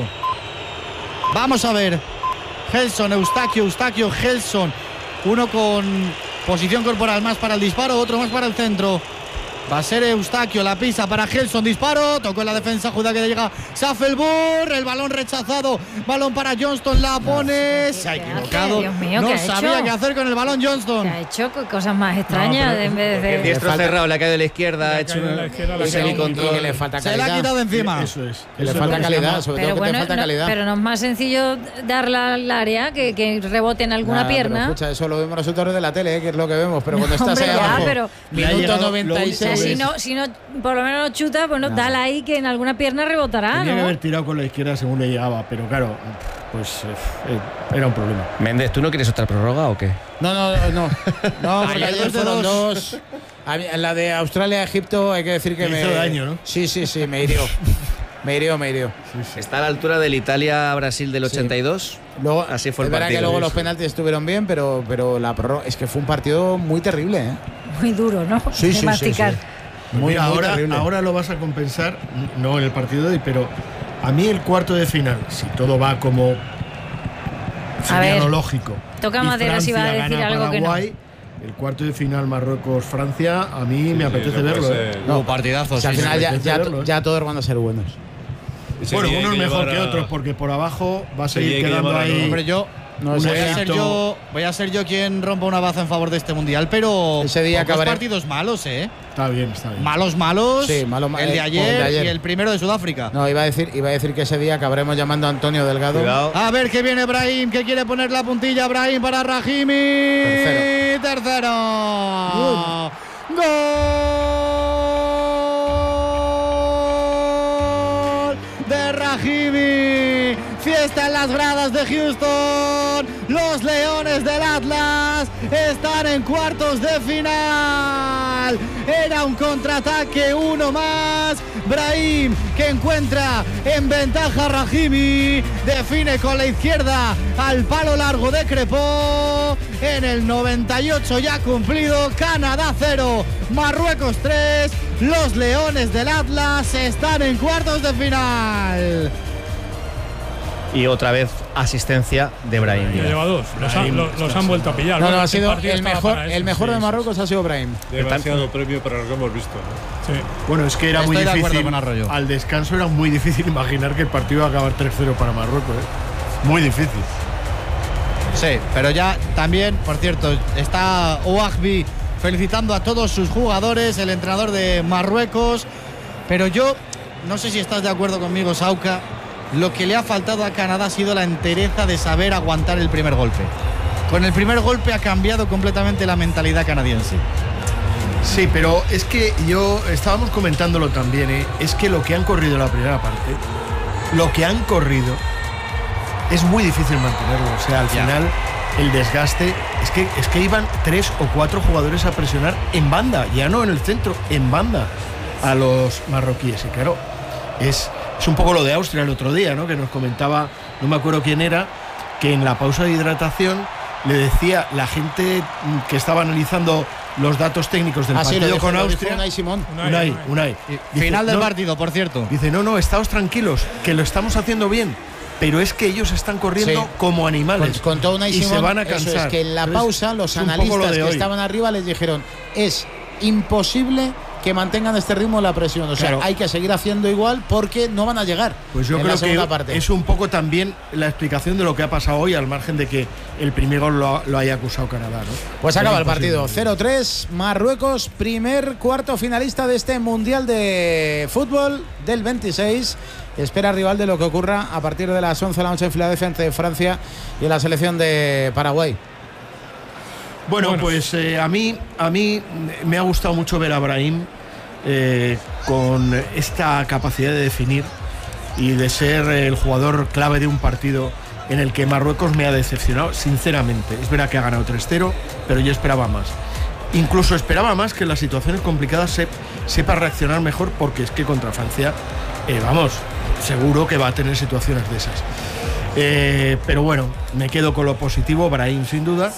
Vamos a ver. Gelson, Eustaquio, Eustaquio, Gelson. Uno con posición corporal más para el disparo, otro más para el centro. Va a ser Eustaquio, la pisa para Gelson, disparo, tocó en la defensa, Judá que llega Schaffelburg, el balón rechazado, balón para Johnston, la pone, se ha ¿qué hace? equivocado, Dios mío, no ¿qué ha sabía hecho? qué hacer con el balón Johnston. Que ha hecho co- cosas más extrañas pero- en vez de. Diestro falta- cerrado, le ha caído de la izquierda, Le ha ha hecho caído de un, la izquierda, le un ha caído un- semicontrol. Y que le falta Se le ha calidad. quitado encima. Eso es. Que le Eso falta es lo que se calidad, llama- sobre Pero todo que te bueno, falta no- calidad. pero no es más sencillo darla al área que, que rebote en alguna Nah, pero pierna. escucha, eso lo vemos nosotros de la tele, ¿eh? Que es lo que vemos. Pero cuando estás Hombre, ahí ya, abajo, pero- Le ha minuto llegado lo noventa y O sea, único seis. si no, si no, por lo menos no chuta, pues no, dala ahí que en alguna pierna rebotará, Tenía que ¿no? haber tirado con la izquierda según le llegaba, pero claro, pues eh, eh, era un problema. Méndez, ¿tú no quieres otra prorroga o qué? No, no, no. No, no porque Ayer ayer de fueron dos. dos. A mí, en la de Australia-Egipto hay que decir que Te me. hizo daño, ¿no? Sí, sí, sí, me hirió. Me hirió, me hirió. Está a la altura del Italia-Brasil del Sí. ochenta y dos. Luego, Así fue el es verdad partido, que luego sí, los sí. penaltis estuvieron bien, pero, pero la prórroga. Es que fue un partido muy terrible, ¿eh? Muy duro, ¿no? Sí, De sí, sí, masticar. sí. Pues Muy, mira, muy ahora, terrible. ahora lo vas a compensar, no en el partido de hoy, pero a mí el cuarto de final, si todo va como sería ver, lo lógico. toca y madera si va a Francia decir gana algo que no. Paraguay, el cuarto de final Marruecos-Francia, a mí me sí, apetece no puede verlo. ser. ¿eh? No, partidazo. O sea, al sí, final sí. ya, apetece ya, verlo, ¿eh? ya todos van a ser buenos. Ese Bueno, día hay unos que mejor llevar que a- otros, porque por abajo va a Ese día seguir hay que quedando llevar a- ahí. Hombre, yo, No, voy, ese a día- ser yo, voy a ser yo quien rompa una baza en favor de este mundial, pero Ese día pocos acabaré- partidos malos, ¿eh? Está bien, está bien. Malos, malos. Sí, malo, ma- el de eh, ayer, el de ayer. y el primero de Sudáfrica. No, iba a decir, iba a decir que ese día acabaremos llamando a Antonio Delgado. Cuidado. A ver que viene Brahim, que quiere poner la puntilla. Brahim para Rahimi. Tercero. Tercero. Gol de Rahimi. Fiesta en las gradas de Houston. Los Leones del Atlas están en cuartos de final. Era un contraataque, uno más. Brahim, que encuentra en ventaja a Rahimi. Define con la izquierda al palo largo de Crepó. En el noventa y ocho ya cumplido. Canadá cero, Marruecos tres. Los Leones del Atlas están en cuartos de final. Y otra vez asistencia de Brahim Ya Díaz. lleva dos. Los, han, lo- los han vuelto a pillar. No, Bueno, no, ha este sido partido el estaba mejor, para eso. el mejor Sí, de sí, Marruecos ha sido Brahim. Demasiado premio para lo que hemos visto. ¿no? sí. Bueno, es que era Estoy muy de acuerdo difícil. con Arroyo. Al descanso era muy difícil imaginar que el partido iba a acabar tres cero para Marruecos. ¿eh? Muy difícil. Sí, pero ya también, por cierto, está Ouahbi felicitando a todos sus jugadores, el entrenador de Marruecos. Pero yo, no sé si estás de acuerdo conmigo, Sauca, lo que le ha faltado a Canadá ha sido la entereza de saber aguantar el primer golpe. Con el primer golpe ha cambiado completamente la mentalidad canadiense. Sí, pero es que yo estábamos comentándolo también, ¿eh? Es que lo que han corrido en la primera parte, lo que han corrido, es muy difícil mantenerlo. O sea, al Ya. final el desgaste es que es que iban tres o cuatro jugadores a presionar en banda, ya no en el centro, en banda a los marroquíes. Y claro, es, es un poco lo de Austria el otro día, ¿no? Que nos comentaba, no me acuerdo quién era, que en la pausa de hidratación le decía la gente que estaba analizando los datos técnicos del Ah, sí, lo partido dijo- con lo dijo Austria. Unai Simón. Unai, Unai, Unai. Unai. Dice, Final del no, partido, por cierto. Dice, no, no, estáos tranquilos, que lo estamos haciendo bien, pero es que ellos están corriendo Sí. como animales. Con, contó Unai y Simón, se van a eso cansar. es que en la Entonces, pausa los es un poco analistas lo de que hoy. estaban arriba les dijeron es imposible que mantengan este ritmo de la presión. O sea, Claro. hay que seguir haciendo igual porque no van a llegar. Pues yo en creo la segunda que parte. es un poco también la explicación de lo que ha pasado hoy, al margen de que el primer gol lo, lo haya acusado Canadá, ¿no? Pues acaba el Era imposible. partido. cero tres, Marruecos, primer cuarto finalista de este Mundial de Fútbol del veintiséis. Espera rival de lo que ocurra a partir de las once de la noche en Filadelfia entre Francia y la selección de Paraguay. Bueno, Bueno. pues eh, a mí a mí me ha gustado mucho ver a Brahim eh, con esta capacidad de definir y de ser el jugador clave de un partido en el que Marruecos me ha decepcionado, sinceramente. Es verdad que ha ganado tres cero, pero yo esperaba más. Incluso esperaba más que en las situaciones complicadas se, sepa reaccionar mejor, porque es que contra Francia, eh, vamos, seguro que va a tener situaciones de esas. Eh, pero bueno, me quedo con lo positivo, Brahim sin duda,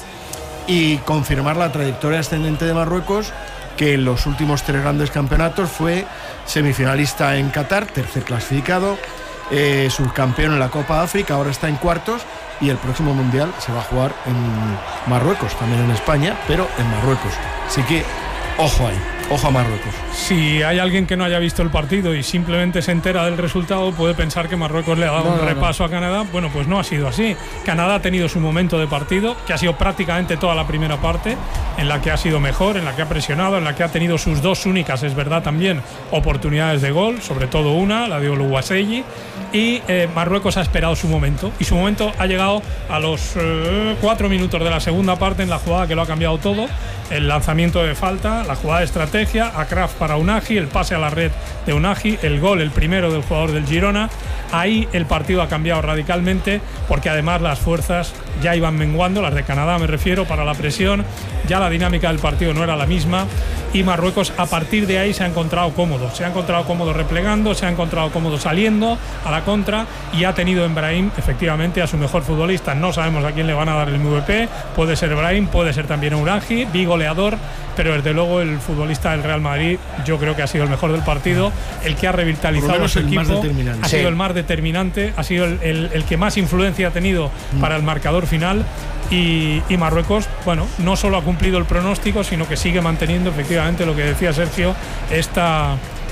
y confirmar la trayectoria ascendente de Marruecos, que en los últimos tres grandes campeonatos fue semifinalista en Qatar, tercer clasificado, eh, subcampeón en la Copa de África, ahora está en cuartos, y el próximo Mundial se va a jugar en Marruecos, también en España, pero en Marruecos. Así que, ojo ahí, ojo a Marruecos. Si hay alguien que no haya visto el partido y simplemente se entera del resultado, puede pensar que Marruecos le ha dado No, un no, no. repaso a Canadá. Bueno, pues no ha sido así. Canadá ha tenido su momento de partido, que ha sido prácticamente toda la primera parte, en la que ha sido mejor, en la que ha presionado, en la que ha tenido sus dos únicas, es verdad también, oportunidades de gol, sobre todo una, la de Oluwaseyi, y eh, Marruecos ha esperado su momento. Y su momento ha llegado a los eh, cuatro minutos de la segunda parte, en la jugada que lo ha cambiado todo. El lanzamiento de falta, la jugada de estrategia, Akraf para Unagi, el pase a la red de Unagi, el gol, el primero del jugador del Girona. Ahí el partido ha cambiado radicalmente, porque además las fuerzas ya iban menguando, las de Canadá me refiero, para la presión. Ya la dinámica del partido no era la misma, y Marruecos a partir de ahí se ha encontrado cómodo. Se ha encontrado cómodo replegando, se ha encontrado cómodo saliendo a la contra, y ha tenido en Brahim efectivamente a su mejor futbolista. No sabemos a quién le van a dar el M V P, puede ser Brahim, puede ser también Unagi, goleador, pero desde luego el futbolista del Real Madrid yo creo que ha sido el mejor del partido, el que ha revitalizado a menos su el más equipo, determinante. ha sido Sí. el más determinante, ha sido el, el- el que más influencia ha tenido para el marcador final, y, y Marruecos, bueno, no solo ha cumplido el pronóstico, sino que sigue manteniendo efectivamente lo que decía Sergio, esta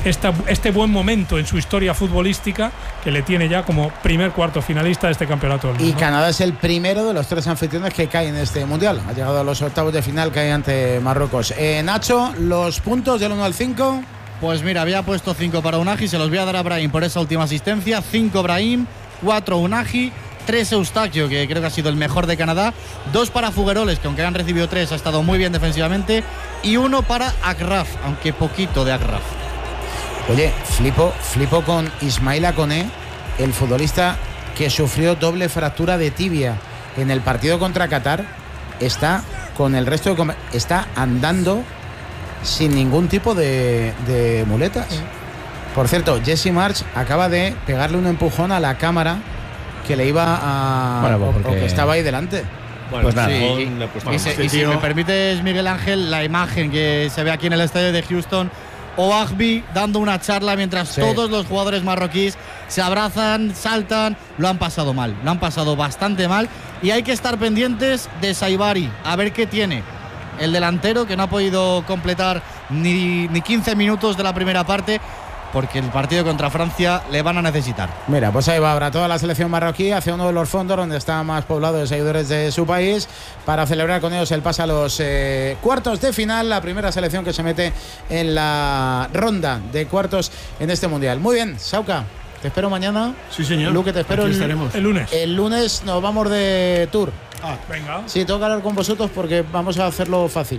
esta, este buen momento en su historia futbolística que le tiene ya como primer cuarto finalista de este campeonato del mundo. Y Canadá es el primero de los tres anfitriones que cae en este mundial. Ha llegado a los octavos de final, cae ante Marruecos. Eh, Nacho, los puntos del uno al cinco. Pues mira, había puesto cinco para Unagi, se los voy a dar a Brahim por esa última asistencia. cinco Brahim, cuatro Unagi, tres Eustaquio, que creo que ha sido el mejor de Canadá, dos para Fugueroles, que aunque han recibido tres, ha estado muy bien defensivamente, y uno para Agraf, aunque poquito de Agraf. Oye, flipo, flipo con Ismaila Koné, el futbolista que sufrió doble fractura de tibia en el partido contra Qatar. Está con el resto de... está andando sin ningún tipo de, de muletas. Sí. Por cierto, Jesse March acaba de pegarle un empujón a la cámara que le iba a... Bueno, pues porque... o que estaba ahí delante. Bueno, pues nada. Sí, y, pues y, se, y si me permites, Miguel Ángel, la imagen que se ve aquí en el estadio de Houston, Ouahbi dando una charla mientras sí. todos los jugadores marroquíes se abrazan, saltan, lo han pasado mal, lo han pasado bastante mal, y hay que estar pendientes de Saibari, a ver qué tiene el delantero, que no ha podido completar ni, ni quince minutos de la primera parte, porque el partido contra Francia le van a necesitar. Mira, pues ahí va ahora toda la selección marroquí hacia uno de los fondos donde está más poblado de seguidores de su país, para celebrar con ellos el pase a los eh, cuartos de final, la primera selección que se mete en la ronda de cuartos en este mundial. Muy bien, Sauca, te espero mañana. Sí, señor. Luque, te espero el, el lunes. El lunes nos vamos de tour. Ah, venga. Sí, tengo que hablar con vosotros porque vamos a hacerlo fácil.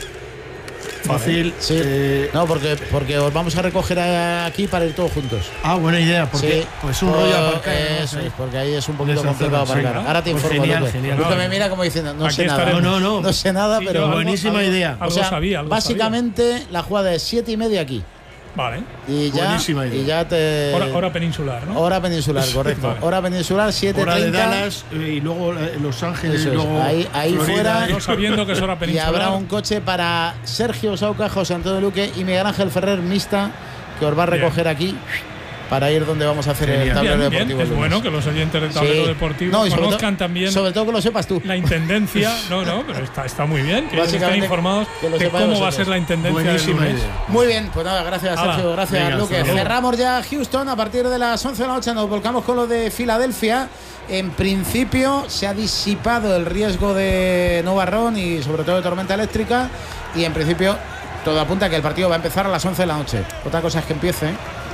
Fácil. Sí. Eh, no, porque, porque os vamos a recoger aquí para ir todos juntos. Ah, buena idea, porque sí. pues un rollo aparcar. Eso es, porque ahí es un poquito complicado aparcar. Sí, ¿no? Ahora te pues informo. Genial, Lupe. genial. Lupe me mira como diciendo, no aquí sé nada. No, no, no. No sé nada, sí, pero. Algo, buenísima algo, idea. Algo o sea, sabía, algo básicamente sabía. La jugada es siete y media aquí. Vale. Y ya, buenísima idea. Y ya te. Hora, hora peninsular, ¿no? Hora peninsular, correcto. Vale. Hora peninsular, siete treinta. Hora de Dallas y luego Los Ángeles. Eso y luego ahí ahí fuera. No sabiendo que es hora peninsular. Y habrá un coche para Sergio Sauca, José Antonio Luque y Miguel Ángel Ferrer mixta, que os va a recoger bien. Aquí para ir donde vamos a hacer bien, el tablero bien, deportivo. Bien. Es bueno que los oyentes del tablero sí. deportivo no, conozcan to- también. Sobre todo que lo sepas tú. La intendencia. No, no, pero está, está muy bien. Que estén informados de cómo vosotros. Va a ser la intendencia buenísima del lunes. Idea. Muy bien, pues nada, gracias Hala. Sergio, gracias Venga, Luque. hasta Cerramos ya Houston a partir de las once de la noche. Nos volcamos con lo de Filadelfia. En principio se ha disipado el riesgo de nubarrón y sobre todo de tormenta eléctrica. Y en principio todo apunta a que el partido va a empezar a las once de la noche. Otra cosa es que empiece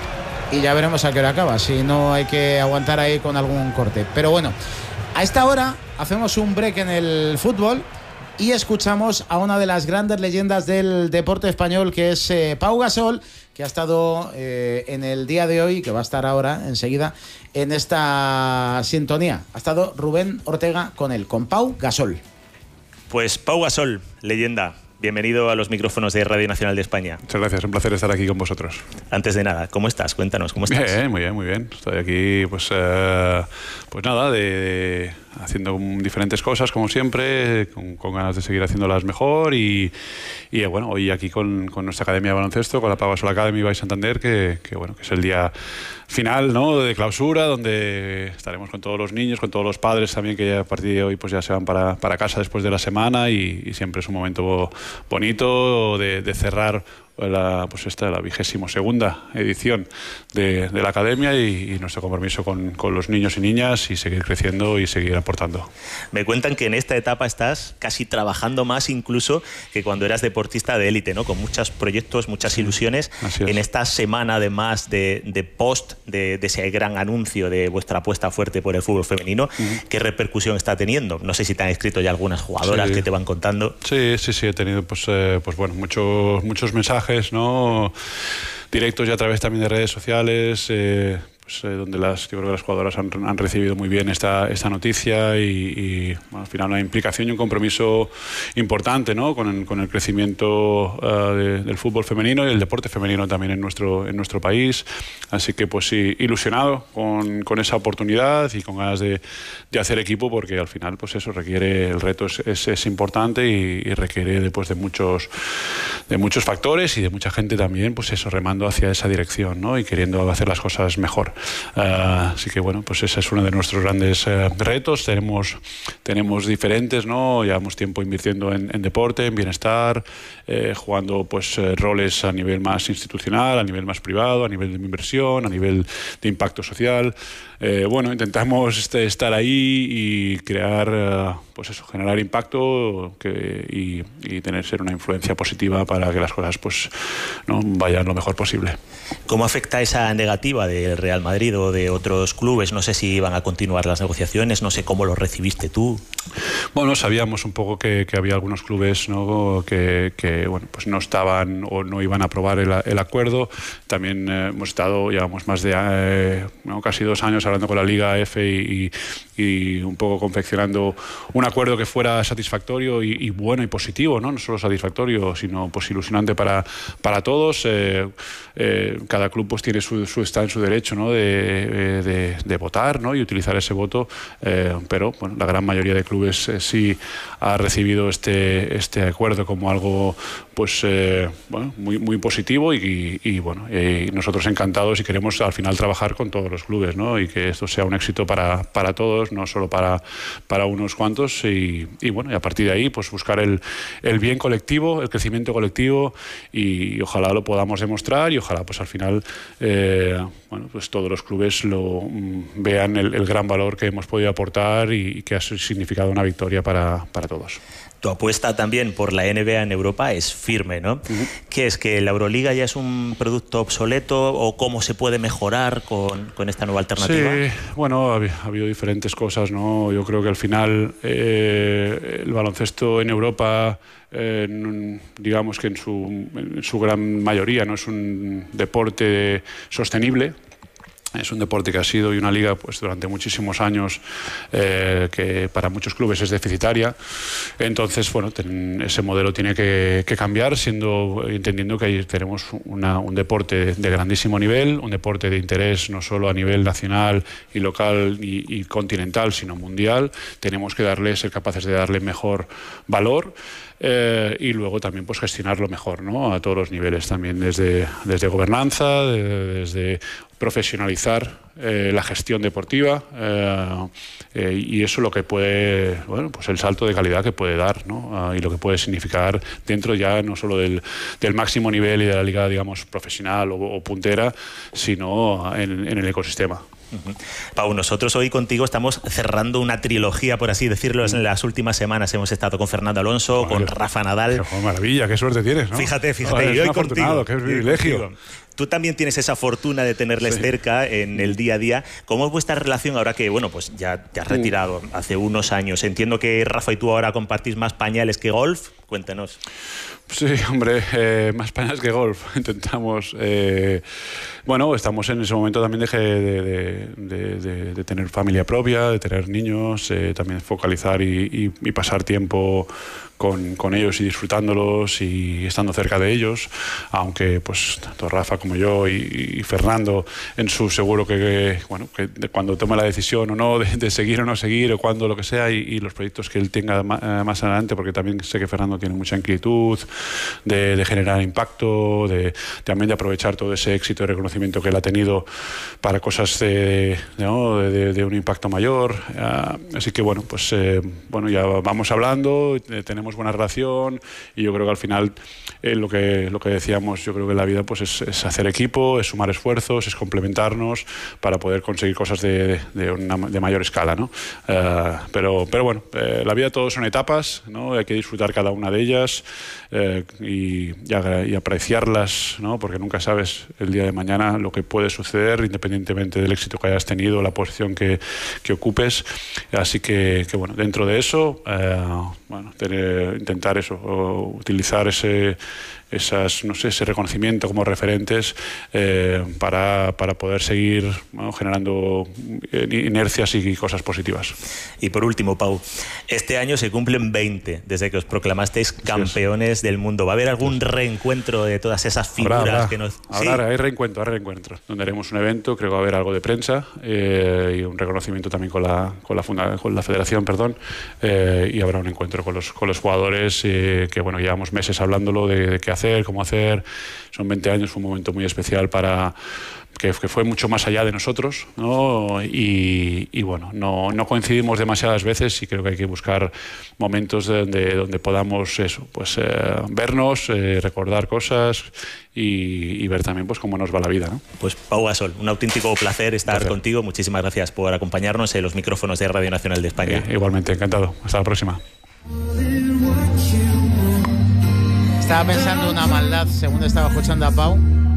y ya veremos a qué hora acaba. Si no, hay que aguantar ahí con algún corte. Pero bueno, a esta hora hacemos un break en el fútbol y escuchamos a una de las grandes leyendas del deporte español, que es eh, Pau Gasol, que ha estado eh, en el día de hoy, que va a estar ahora enseguida en esta sintonía. Ha estado Rubén Ortega con él, con Pau Gasol. Pues Pau Gasol, leyenda. Bienvenido a los micrófonos de Radio Nacional de España. Muchas gracias, un placer estar aquí con vosotros. Antes de nada, ¿cómo estás? Cuéntanos, ¿cómo estás? Bien, muy bien, muy bien. Estoy aquí, pues, eh, pues nada, de, de, haciendo diferentes cosas, como siempre, con, con ganas de seguir haciéndolas mejor y, y bueno, hoy aquí con, con nuestra academia de baloncesto, con la Pau Gasol Academy by Santander, que, que bueno, que es el día final, ¿no?, de clausura, donde estaremos con todos los niños, con todos los padres también, que ya a partir de hoy pues ya se van para, para casa después de la semana y, y siempre es un momento bonito de, de cerrar la, pues esta, la vigésimo segunda edición de, de la academia y, y nuestro compromiso con, con los niños y niñas y seguir creciendo y seguir aportando. Me cuentan que en esta etapa estás casi trabajando más incluso que cuando eras deportista de élite, ¿no? Con muchos proyectos, muchas ilusiones. En esta semana además de, de post de, de ese gran anuncio de vuestra apuesta fuerte por el fútbol femenino, uh-huh. ¿qué repercusión está teniendo? No sé si te han escrito ya algunas jugadoras sí. que te van contando. Sí, sí, sí, he tenido pues, eh, pues bueno, muchos, muchos mensajes, ¿no?, directos y a través también de redes sociales, eh, pues, eh, donde las, yo creo que las jugadoras han, han recibido muy bien esta, esta noticia y, y bueno, al final una implicación y un compromiso importante, ¿no?, con el, con el crecimiento uh, de, del fútbol femenino y el deporte femenino también en nuestro, en nuestro país. Así que pues sí, ilusionado con, con esa oportunidad y con ganas de, de hacer equipo, porque al final pues eso requiere, el reto es, es, es importante y, y requiere después de muchos, de muchos factores y de mucha gente también, pues eso, remando hacia esa dirección, ¿no?, y queriendo hacer las cosas mejor. mejor. Uh, así que bueno, pues ese es uno de nuestros grandes uh, retos. Tenemos, tenemos diferentes, ¿no? Llevamos tiempo invirtiendo en, en deporte, en bienestar, eh, jugando pues eh, roles a nivel más institucional, a nivel más privado, a nivel de inversión, a nivel de impacto social. Eh, bueno, intentamos este, estar ahí y crear, uh, pues eso, generar impacto que, y, y tener ser una influencia positiva para que las cosas pues no vayan lo mejor posible. ¿Cómo afecta esa negativa del Real Madrid o de otros clubes? No sé si van a continuar las negociaciones, no sé cómo lo recibiste tú. Bueno, sabíamos un poco que, que había algunos clubes, ¿no? que, que bueno, pues no estaban o no iban a aprobar el, el acuerdo. También eh, hemos estado, llevamos más de eh, ¿no? casi dos años hablando con la Liga F y, y, y un poco confeccionando un acuerdo que fuera satisfactorio y, y bueno y positivo, ¿no? No solo satisfactorio, sino pues ilusionante para, para todos. Eh, eh, cada club pues tiene su, su está en su derecho, ¿no? de, de, de votar, ¿no? y utilizar ese voto, eh, pero bueno, la gran mayoría de clubes eh, sí ha recibido este, este acuerdo como algo pues eh, bueno, muy, muy positivo y, y, y bueno, y nosotros encantados y queremos al final trabajar con todos los clubes, ¿no? y que esto sea un éxito para, para todos, no solo para, para unos cuantos y, y bueno, y a partir de ahí pues buscar el, el bien colectivo, el crecimiento colectivo y, y ojalá lo podamos demostrar y ojalá pues al final eh, bueno, pues todos los clubes lo mm, vean el, el gran valor que hemos podido aportar y, y que ha significado una victoria para, para todos. Tu apuesta también por la N B A en Europa es firme, ¿no? Uh-huh. ¿Qué es? ¿Que la Euroliga ya es un producto obsoleto o cómo se puede mejorar con, con esta nueva alternativa? Sí, bueno, ha, ha habido diferentes cosas, ¿no? Yo creo que al final eh, el baloncesto en Europa, eh, digamos que en su, en su gran mayoría no es un deporte sostenible. Es un deporte que ha sido y una liga pues durante muchísimos años eh, que para muchos clubes es deficitaria. Entonces, bueno, ten, ese modelo tiene que, que cambiar, siendo entendiendo que ahí tenemos una, un deporte de grandísimo nivel, un deporte de interés no solo a nivel nacional y local y, y continental, sino mundial. Tenemos que darle, ser capaces de darle mejor valor. Eh, y luego también pues gestionarlo mejor, ¿no? A todos los niveles, también desde, desde gobernanza, de, desde profesionalizar eh, la gestión deportiva eh, eh, y eso lo que puede, bueno, pues el salto de calidad que puede dar, ¿no? Uh, y lo que puede significar dentro ya no solo del, del máximo nivel y de la liga, digamos, profesional o, o puntera, sino en, en el ecosistema. Uh-huh. Pau, nosotros hoy contigo estamos cerrando una trilogía, por así decirlo. En las últimas semanas hemos estado con Fernando Alonso, Joder, con Rafa Nadal. Qué maravilla, qué suerte tienes, ¿no? Fíjate, fíjate. Joder, y hoy contigo. Qué privilegio. Contigo. Tú también tienes esa fortuna de tenerles sí. cerca en el día a día. ¿Cómo es vuestra relación ahora que, bueno, pues ya te has retirado sí. hace unos años? Entiendo que Rafa y tú ahora compartís más pañales que golf. Cuéntanos. Sí, hombre, eh, más pañales que golf. Intentamos... Eh, bueno, estamos en ese momento también de, de, de, de, de tener familia propia, de tener niños, eh, también focalizar y, y, y pasar tiempo con, con ellos y disfrutándolos y estando cerca de ellos, aunque pues tanto Rafa como yo y, y Fernando en su seguro que, que bueno que cuando tome la decisión o no de, de seguir o no seguir o cuando lo que sea y, y los proyectos que él tenga más, más adelante, porque también sé que Fernando tiene mucha inquietud de, de generar impacto, de también de aprovechar todo ese éxito y reconocimiento que él ha tenido para cosas de, de, ¿no? de, de un impacto mayor, uh, así que bueno pues eh, bueno ya vamos hablando, eh, tenemos buena relación y yo creo que al final eh, lo que lo que decíamos, yo creo que la vida pues es, es hacer equipo, es sumar esfuerzos, es complementarnos para poder conseguir cosas de, de, una, de mayor escala, ¿no? Uh, pero pero bueno, eh, la vida todo son etapas, ¿no? Hay que disfrutar cada una de ellas eh, y, y, y apreciarlas, ¿no? Porque nunca sabes el día de mañana lo que puede suceder independientemente del éxito que hayas tenido, la posición que, que ocupes, así que, que bueno, dentro de eso eh, bueno, tener intentar eso, o utilizar ese, esas, no sé, ese reconocimiento como referentes eh, para, para poder seguir, bueno, generando inercias y cosas positivas. Y por último, Pau, este año se cumplen veinte desde que os proclamasteis campeones del mundo. ¿Va a haber algún reencuentro de todas esas figuras habrá, habrá. que nos...? Ahora ¿Sí? hay reencuentro, hay reencuentro, donde haremos un evento, creo que va a haber algo de prensa eh, y un reconocimiento también con la, con la, funda, con la federación, perdón, eh, y habrá un encuentro con los, con los jugadores eh, que, bueno, llevamos meses hablándolo de, de qué hacer, cómo hacer. Son veinte años, fue un momento muy especial para que, que fue mucho más allá de nosotros, ¿no? Y, y bueno, no, no coincidimos demasiadas veces y creo que hay que buscar momentos donde, donde podamos eso, pues, eh, vernos, eh, recordar cosas y, y ver también pues cómo nos va la vida, ¿no? Pues Pau Gasol, un auténtico placer estar placer. contigo. Muchísimas gracias por acompañarnos en los micrófonos de Radio Nacional de España. Eh, igualmente, encantado. Hasta la próxima. Estaba pensando una maldad según estaba escuchando a Pau.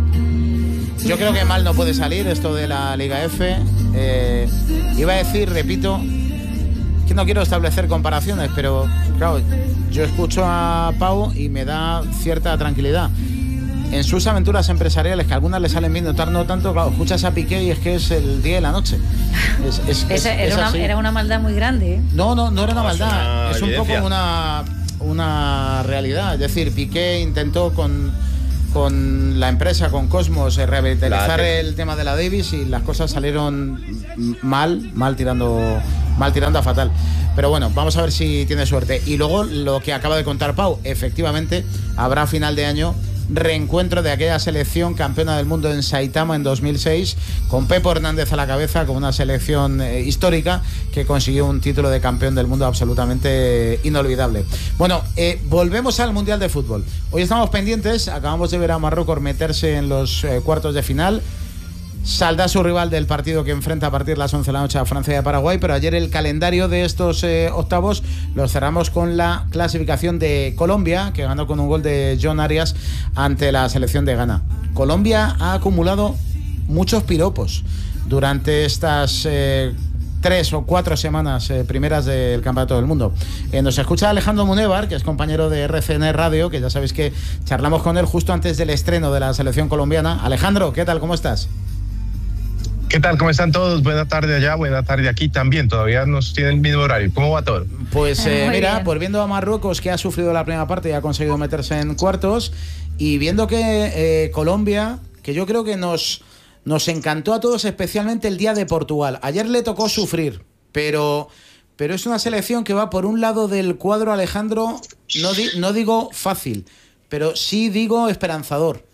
Yo creo que mal no puede salir esto de la Liga F. Eh, iba a decir, repito, que no quiero establecer comparaciones, pero claro, yo escucho a Pau y me da cierta tranquilidad. En sus aventuras empresariales, que a algunas le salen bien, notar no tanto, claro, escuchas a Piqué y es que es el día y la noche. Es, es, Ese, es, era, es una, era una maldad muy grande, ¿eh? No, no, no era una no, maldad, es, una es un poco una, una realidad. Es decir, Piqué intentó con, con la empresa, con Cosmos, eh, revitalizar el tema de la Davis y las cosas salieron mal, mal tirando, mal tirando a fatal. Pero bueno, vamos a ver si tiene suerte. Y luego lo que acaba de contar Pau, efectivamente, habrá final de año reencuentro de aquella selección campeona del mundo en Saitama en dos mil seis, con Pepo Hernández a la cabeza, con una selección eh, histórica que consiguió un título de campeón del mundo absolutamente inolvidable. Bueno, eh, volvemos al Mundial de Fútbol. Hoy estamos pendientes, acabamos de ver a Marruecos meterse en los eh, cuartos de final. Saldrá su rival del partido que enfrenta a partir de las once de la noche a Francia y a Paraguay, pero ayer el calendario de estos eh, octavos los cerramos con la clasificación de Colombia, que ganó con un gol de John Arias ante la selección de Ghana. Colombia ha acumulado muchos piropos durante estas eh, tres o cuatro semanas eh, primeras del Campeonato del Mundo. Eh, nos escucha Alejandro Munévar, que es compañero de R C N Radio, que ya sabéis que charlamos con él justo antes del estreno de la selección colombiana. Alejandro, ¿qué tal? ¿Cómo estás? ¿Qué tal? ¿Cómo están todos? Buena tarde allá, buena tarde aquí también. Todavía nos tienen el mismo horario. ¿Cómo va todo? Pues eh, mira, bien. Pues viendo a Marruecos, que ha sufrido la primera parte y ha conseguido meterse en cuartos, y viendo que eh, Colombia, que yo creo que nos, nos encantó a todos, especialmente el día de Portugal. Ayer le tocó sufrir, pero, pero es una selección que va por un lado del cuadro, Alejandro, no, di, no digo fácil, pero sí digo esperanzador.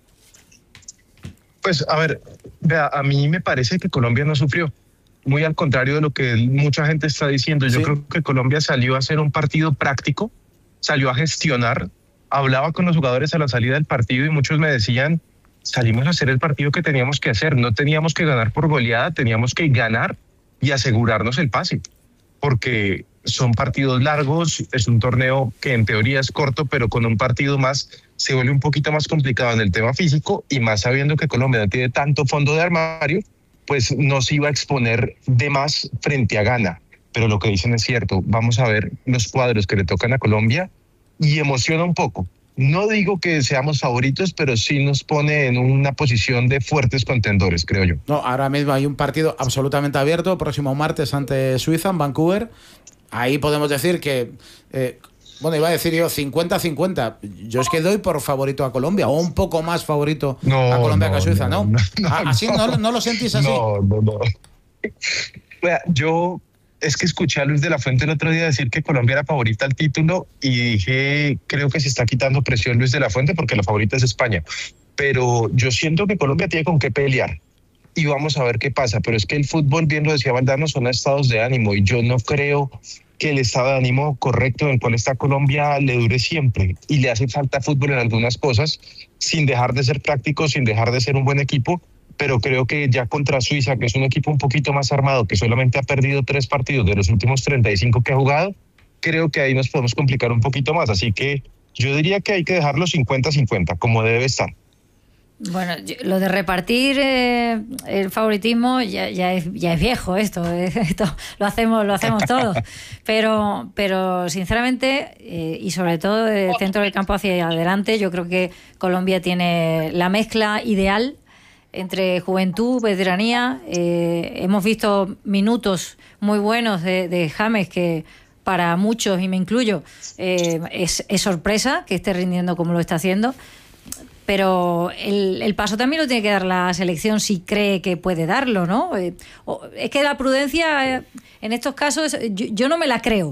Pues, a ver, vea, a mí me parece que Colombia no sufrió. Muy al contrario de lo que mucha gente está diciendo. Yo sí. creo que Colombia salió a hacer un partido práctico, salió a gestionar, hablaba con los jugadores a la salida del partido y muchos me decían, salimos a hacer el partido que teníamos que hacer. No teníamos que ganar por goleada, teníamos que ganar y asegurarnos el pase. Porque son partidos largos, es un torneo que en teoría es corto, pero con un partido más se vuelve un poquito más complicado en el tema físico, y más sabiendo que Colombia no tiene tanto fondo de armario, pues no se iba a exponer de más frente a Ghana. Pero lo que dicen es cierto, vamos a ver los cuadros que le tocan a Colombia y emociona un poco. No digo que seamos favoritos, pero sí nos pone en una posición de fuertes contendores, creo yo. No, ahora mismo hay un partido absolutamente abierto, próximo martes ante Suiza en Vancouver. Ahí podemos decir que... Eh, Bueno, iba a decir yo cincuenta a cincuenta. Yo es que doy por favorito a Colombia, o un poco más favorito no, a Colombia no, que a Suiza, ¿no? ¿no? no ¿Así no, no, no lo sentís así? No, no, no. Yo es que escuché a Luis de la Fuente el otro día decir que Colombia era favorita al título y dije, creo que se está quitando presión Luis de la Fuente porque la favorita es España. Pero yo siento que Colombia tiene con qué pelear. Y vamos a ver qué pasa. Pero es que el fútbol, bien lo decía Valdano, son estados de ánimo, y yo no creo que el estado de ánimo correcto en el cual está Colombia le dure siempre, y le hace falta fútbol en algunas cosas, sin dejar de ser práctico, sin dejar de ser un buen equipo, pero creo que ya contra Suiza, que es un equipo un poquito más armado, que solamente ha perdido tres partidos de los últimos treinta y cinco que ha jugado, creo que ahí nos podemos complicar un poquito más, así que yo diría que hay que dejarlo cincuenta a cincuenta, como debe estar. Bueno, lo de repartir eh, el favoritismo ya, ya, es, ya es viejo esto, eh, esto lo hacemos lo hacemos todos, pero pero sinceramente eh, y sobre todo del centro del campo hacia adelante, yo creo que Colombia tiene la mezcla ideal entre juventud, veteranía. Eh, hemos visto minutos muy buenos de, de James, que para muchos, y me incluyo, eh, es, es sorpresa que esté rindiendo como lo está haciendo. Pero el, el paso también lo tiene que dar la selección si cree que puede darlo, ¿no? Eh, es que la prudencia eh, en estos casos yo, yo no me la creo.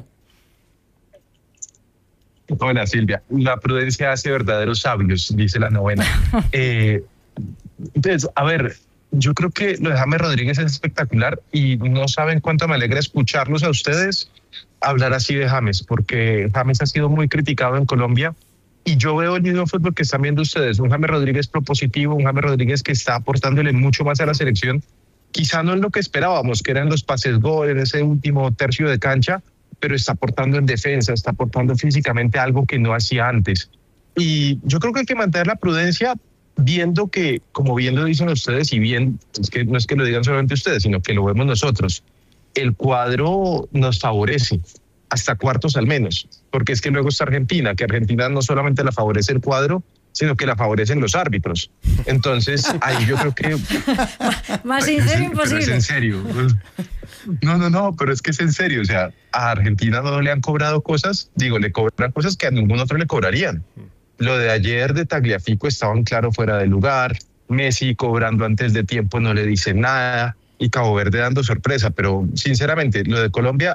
Hola, Silvia. La prudencia hace verdaderos sabios, dice la novena. eh, entonces, a ver, yo creo que lo de James Rodríguez es espectacular y no saben cuánto me alegra escucharlos a ustedes hablar así de James, porque James ha sido muy criticado en Colombia y yo veo el mismo fútbol que están viendo ustedes, un James Rodríguez propositivo, un James Rodríguez que está aportándole mucho más a la selección, quizá no es lo que esperábamos, que eran los pases gol en ese último tercio de cancha, pero está aportando en defensa, está aportando físicamente algo que no hacía antes. Y yo creo que hay que mantener la prudencia viendo que, como bien lo dicen ustedes, y bien, es que no es que lo digan solamente ustedes, sino que lo vemos nosotros, el cuadro nos favorece, hasta cuartos al menos, porque es que luego está Argentina, que Argentina no solamente la favorece el cuadro, sino que la favorecen los árbitros. Entonces, ahí yo creo que... Más sincero imposible. Pero es en serio. No, no, no, pero es que es en serio. O sea, a Argentina no le han cobrado cosas, digo, le cobran cosas que a ningún otro le cobrarían. Lo de ayer de Tagliafico estaban claro fuera de lugar, Messi cobrando antes de tiempo no le dice nada y Cabo Verde dando sorpresa, pero sinceramente lo de Colombia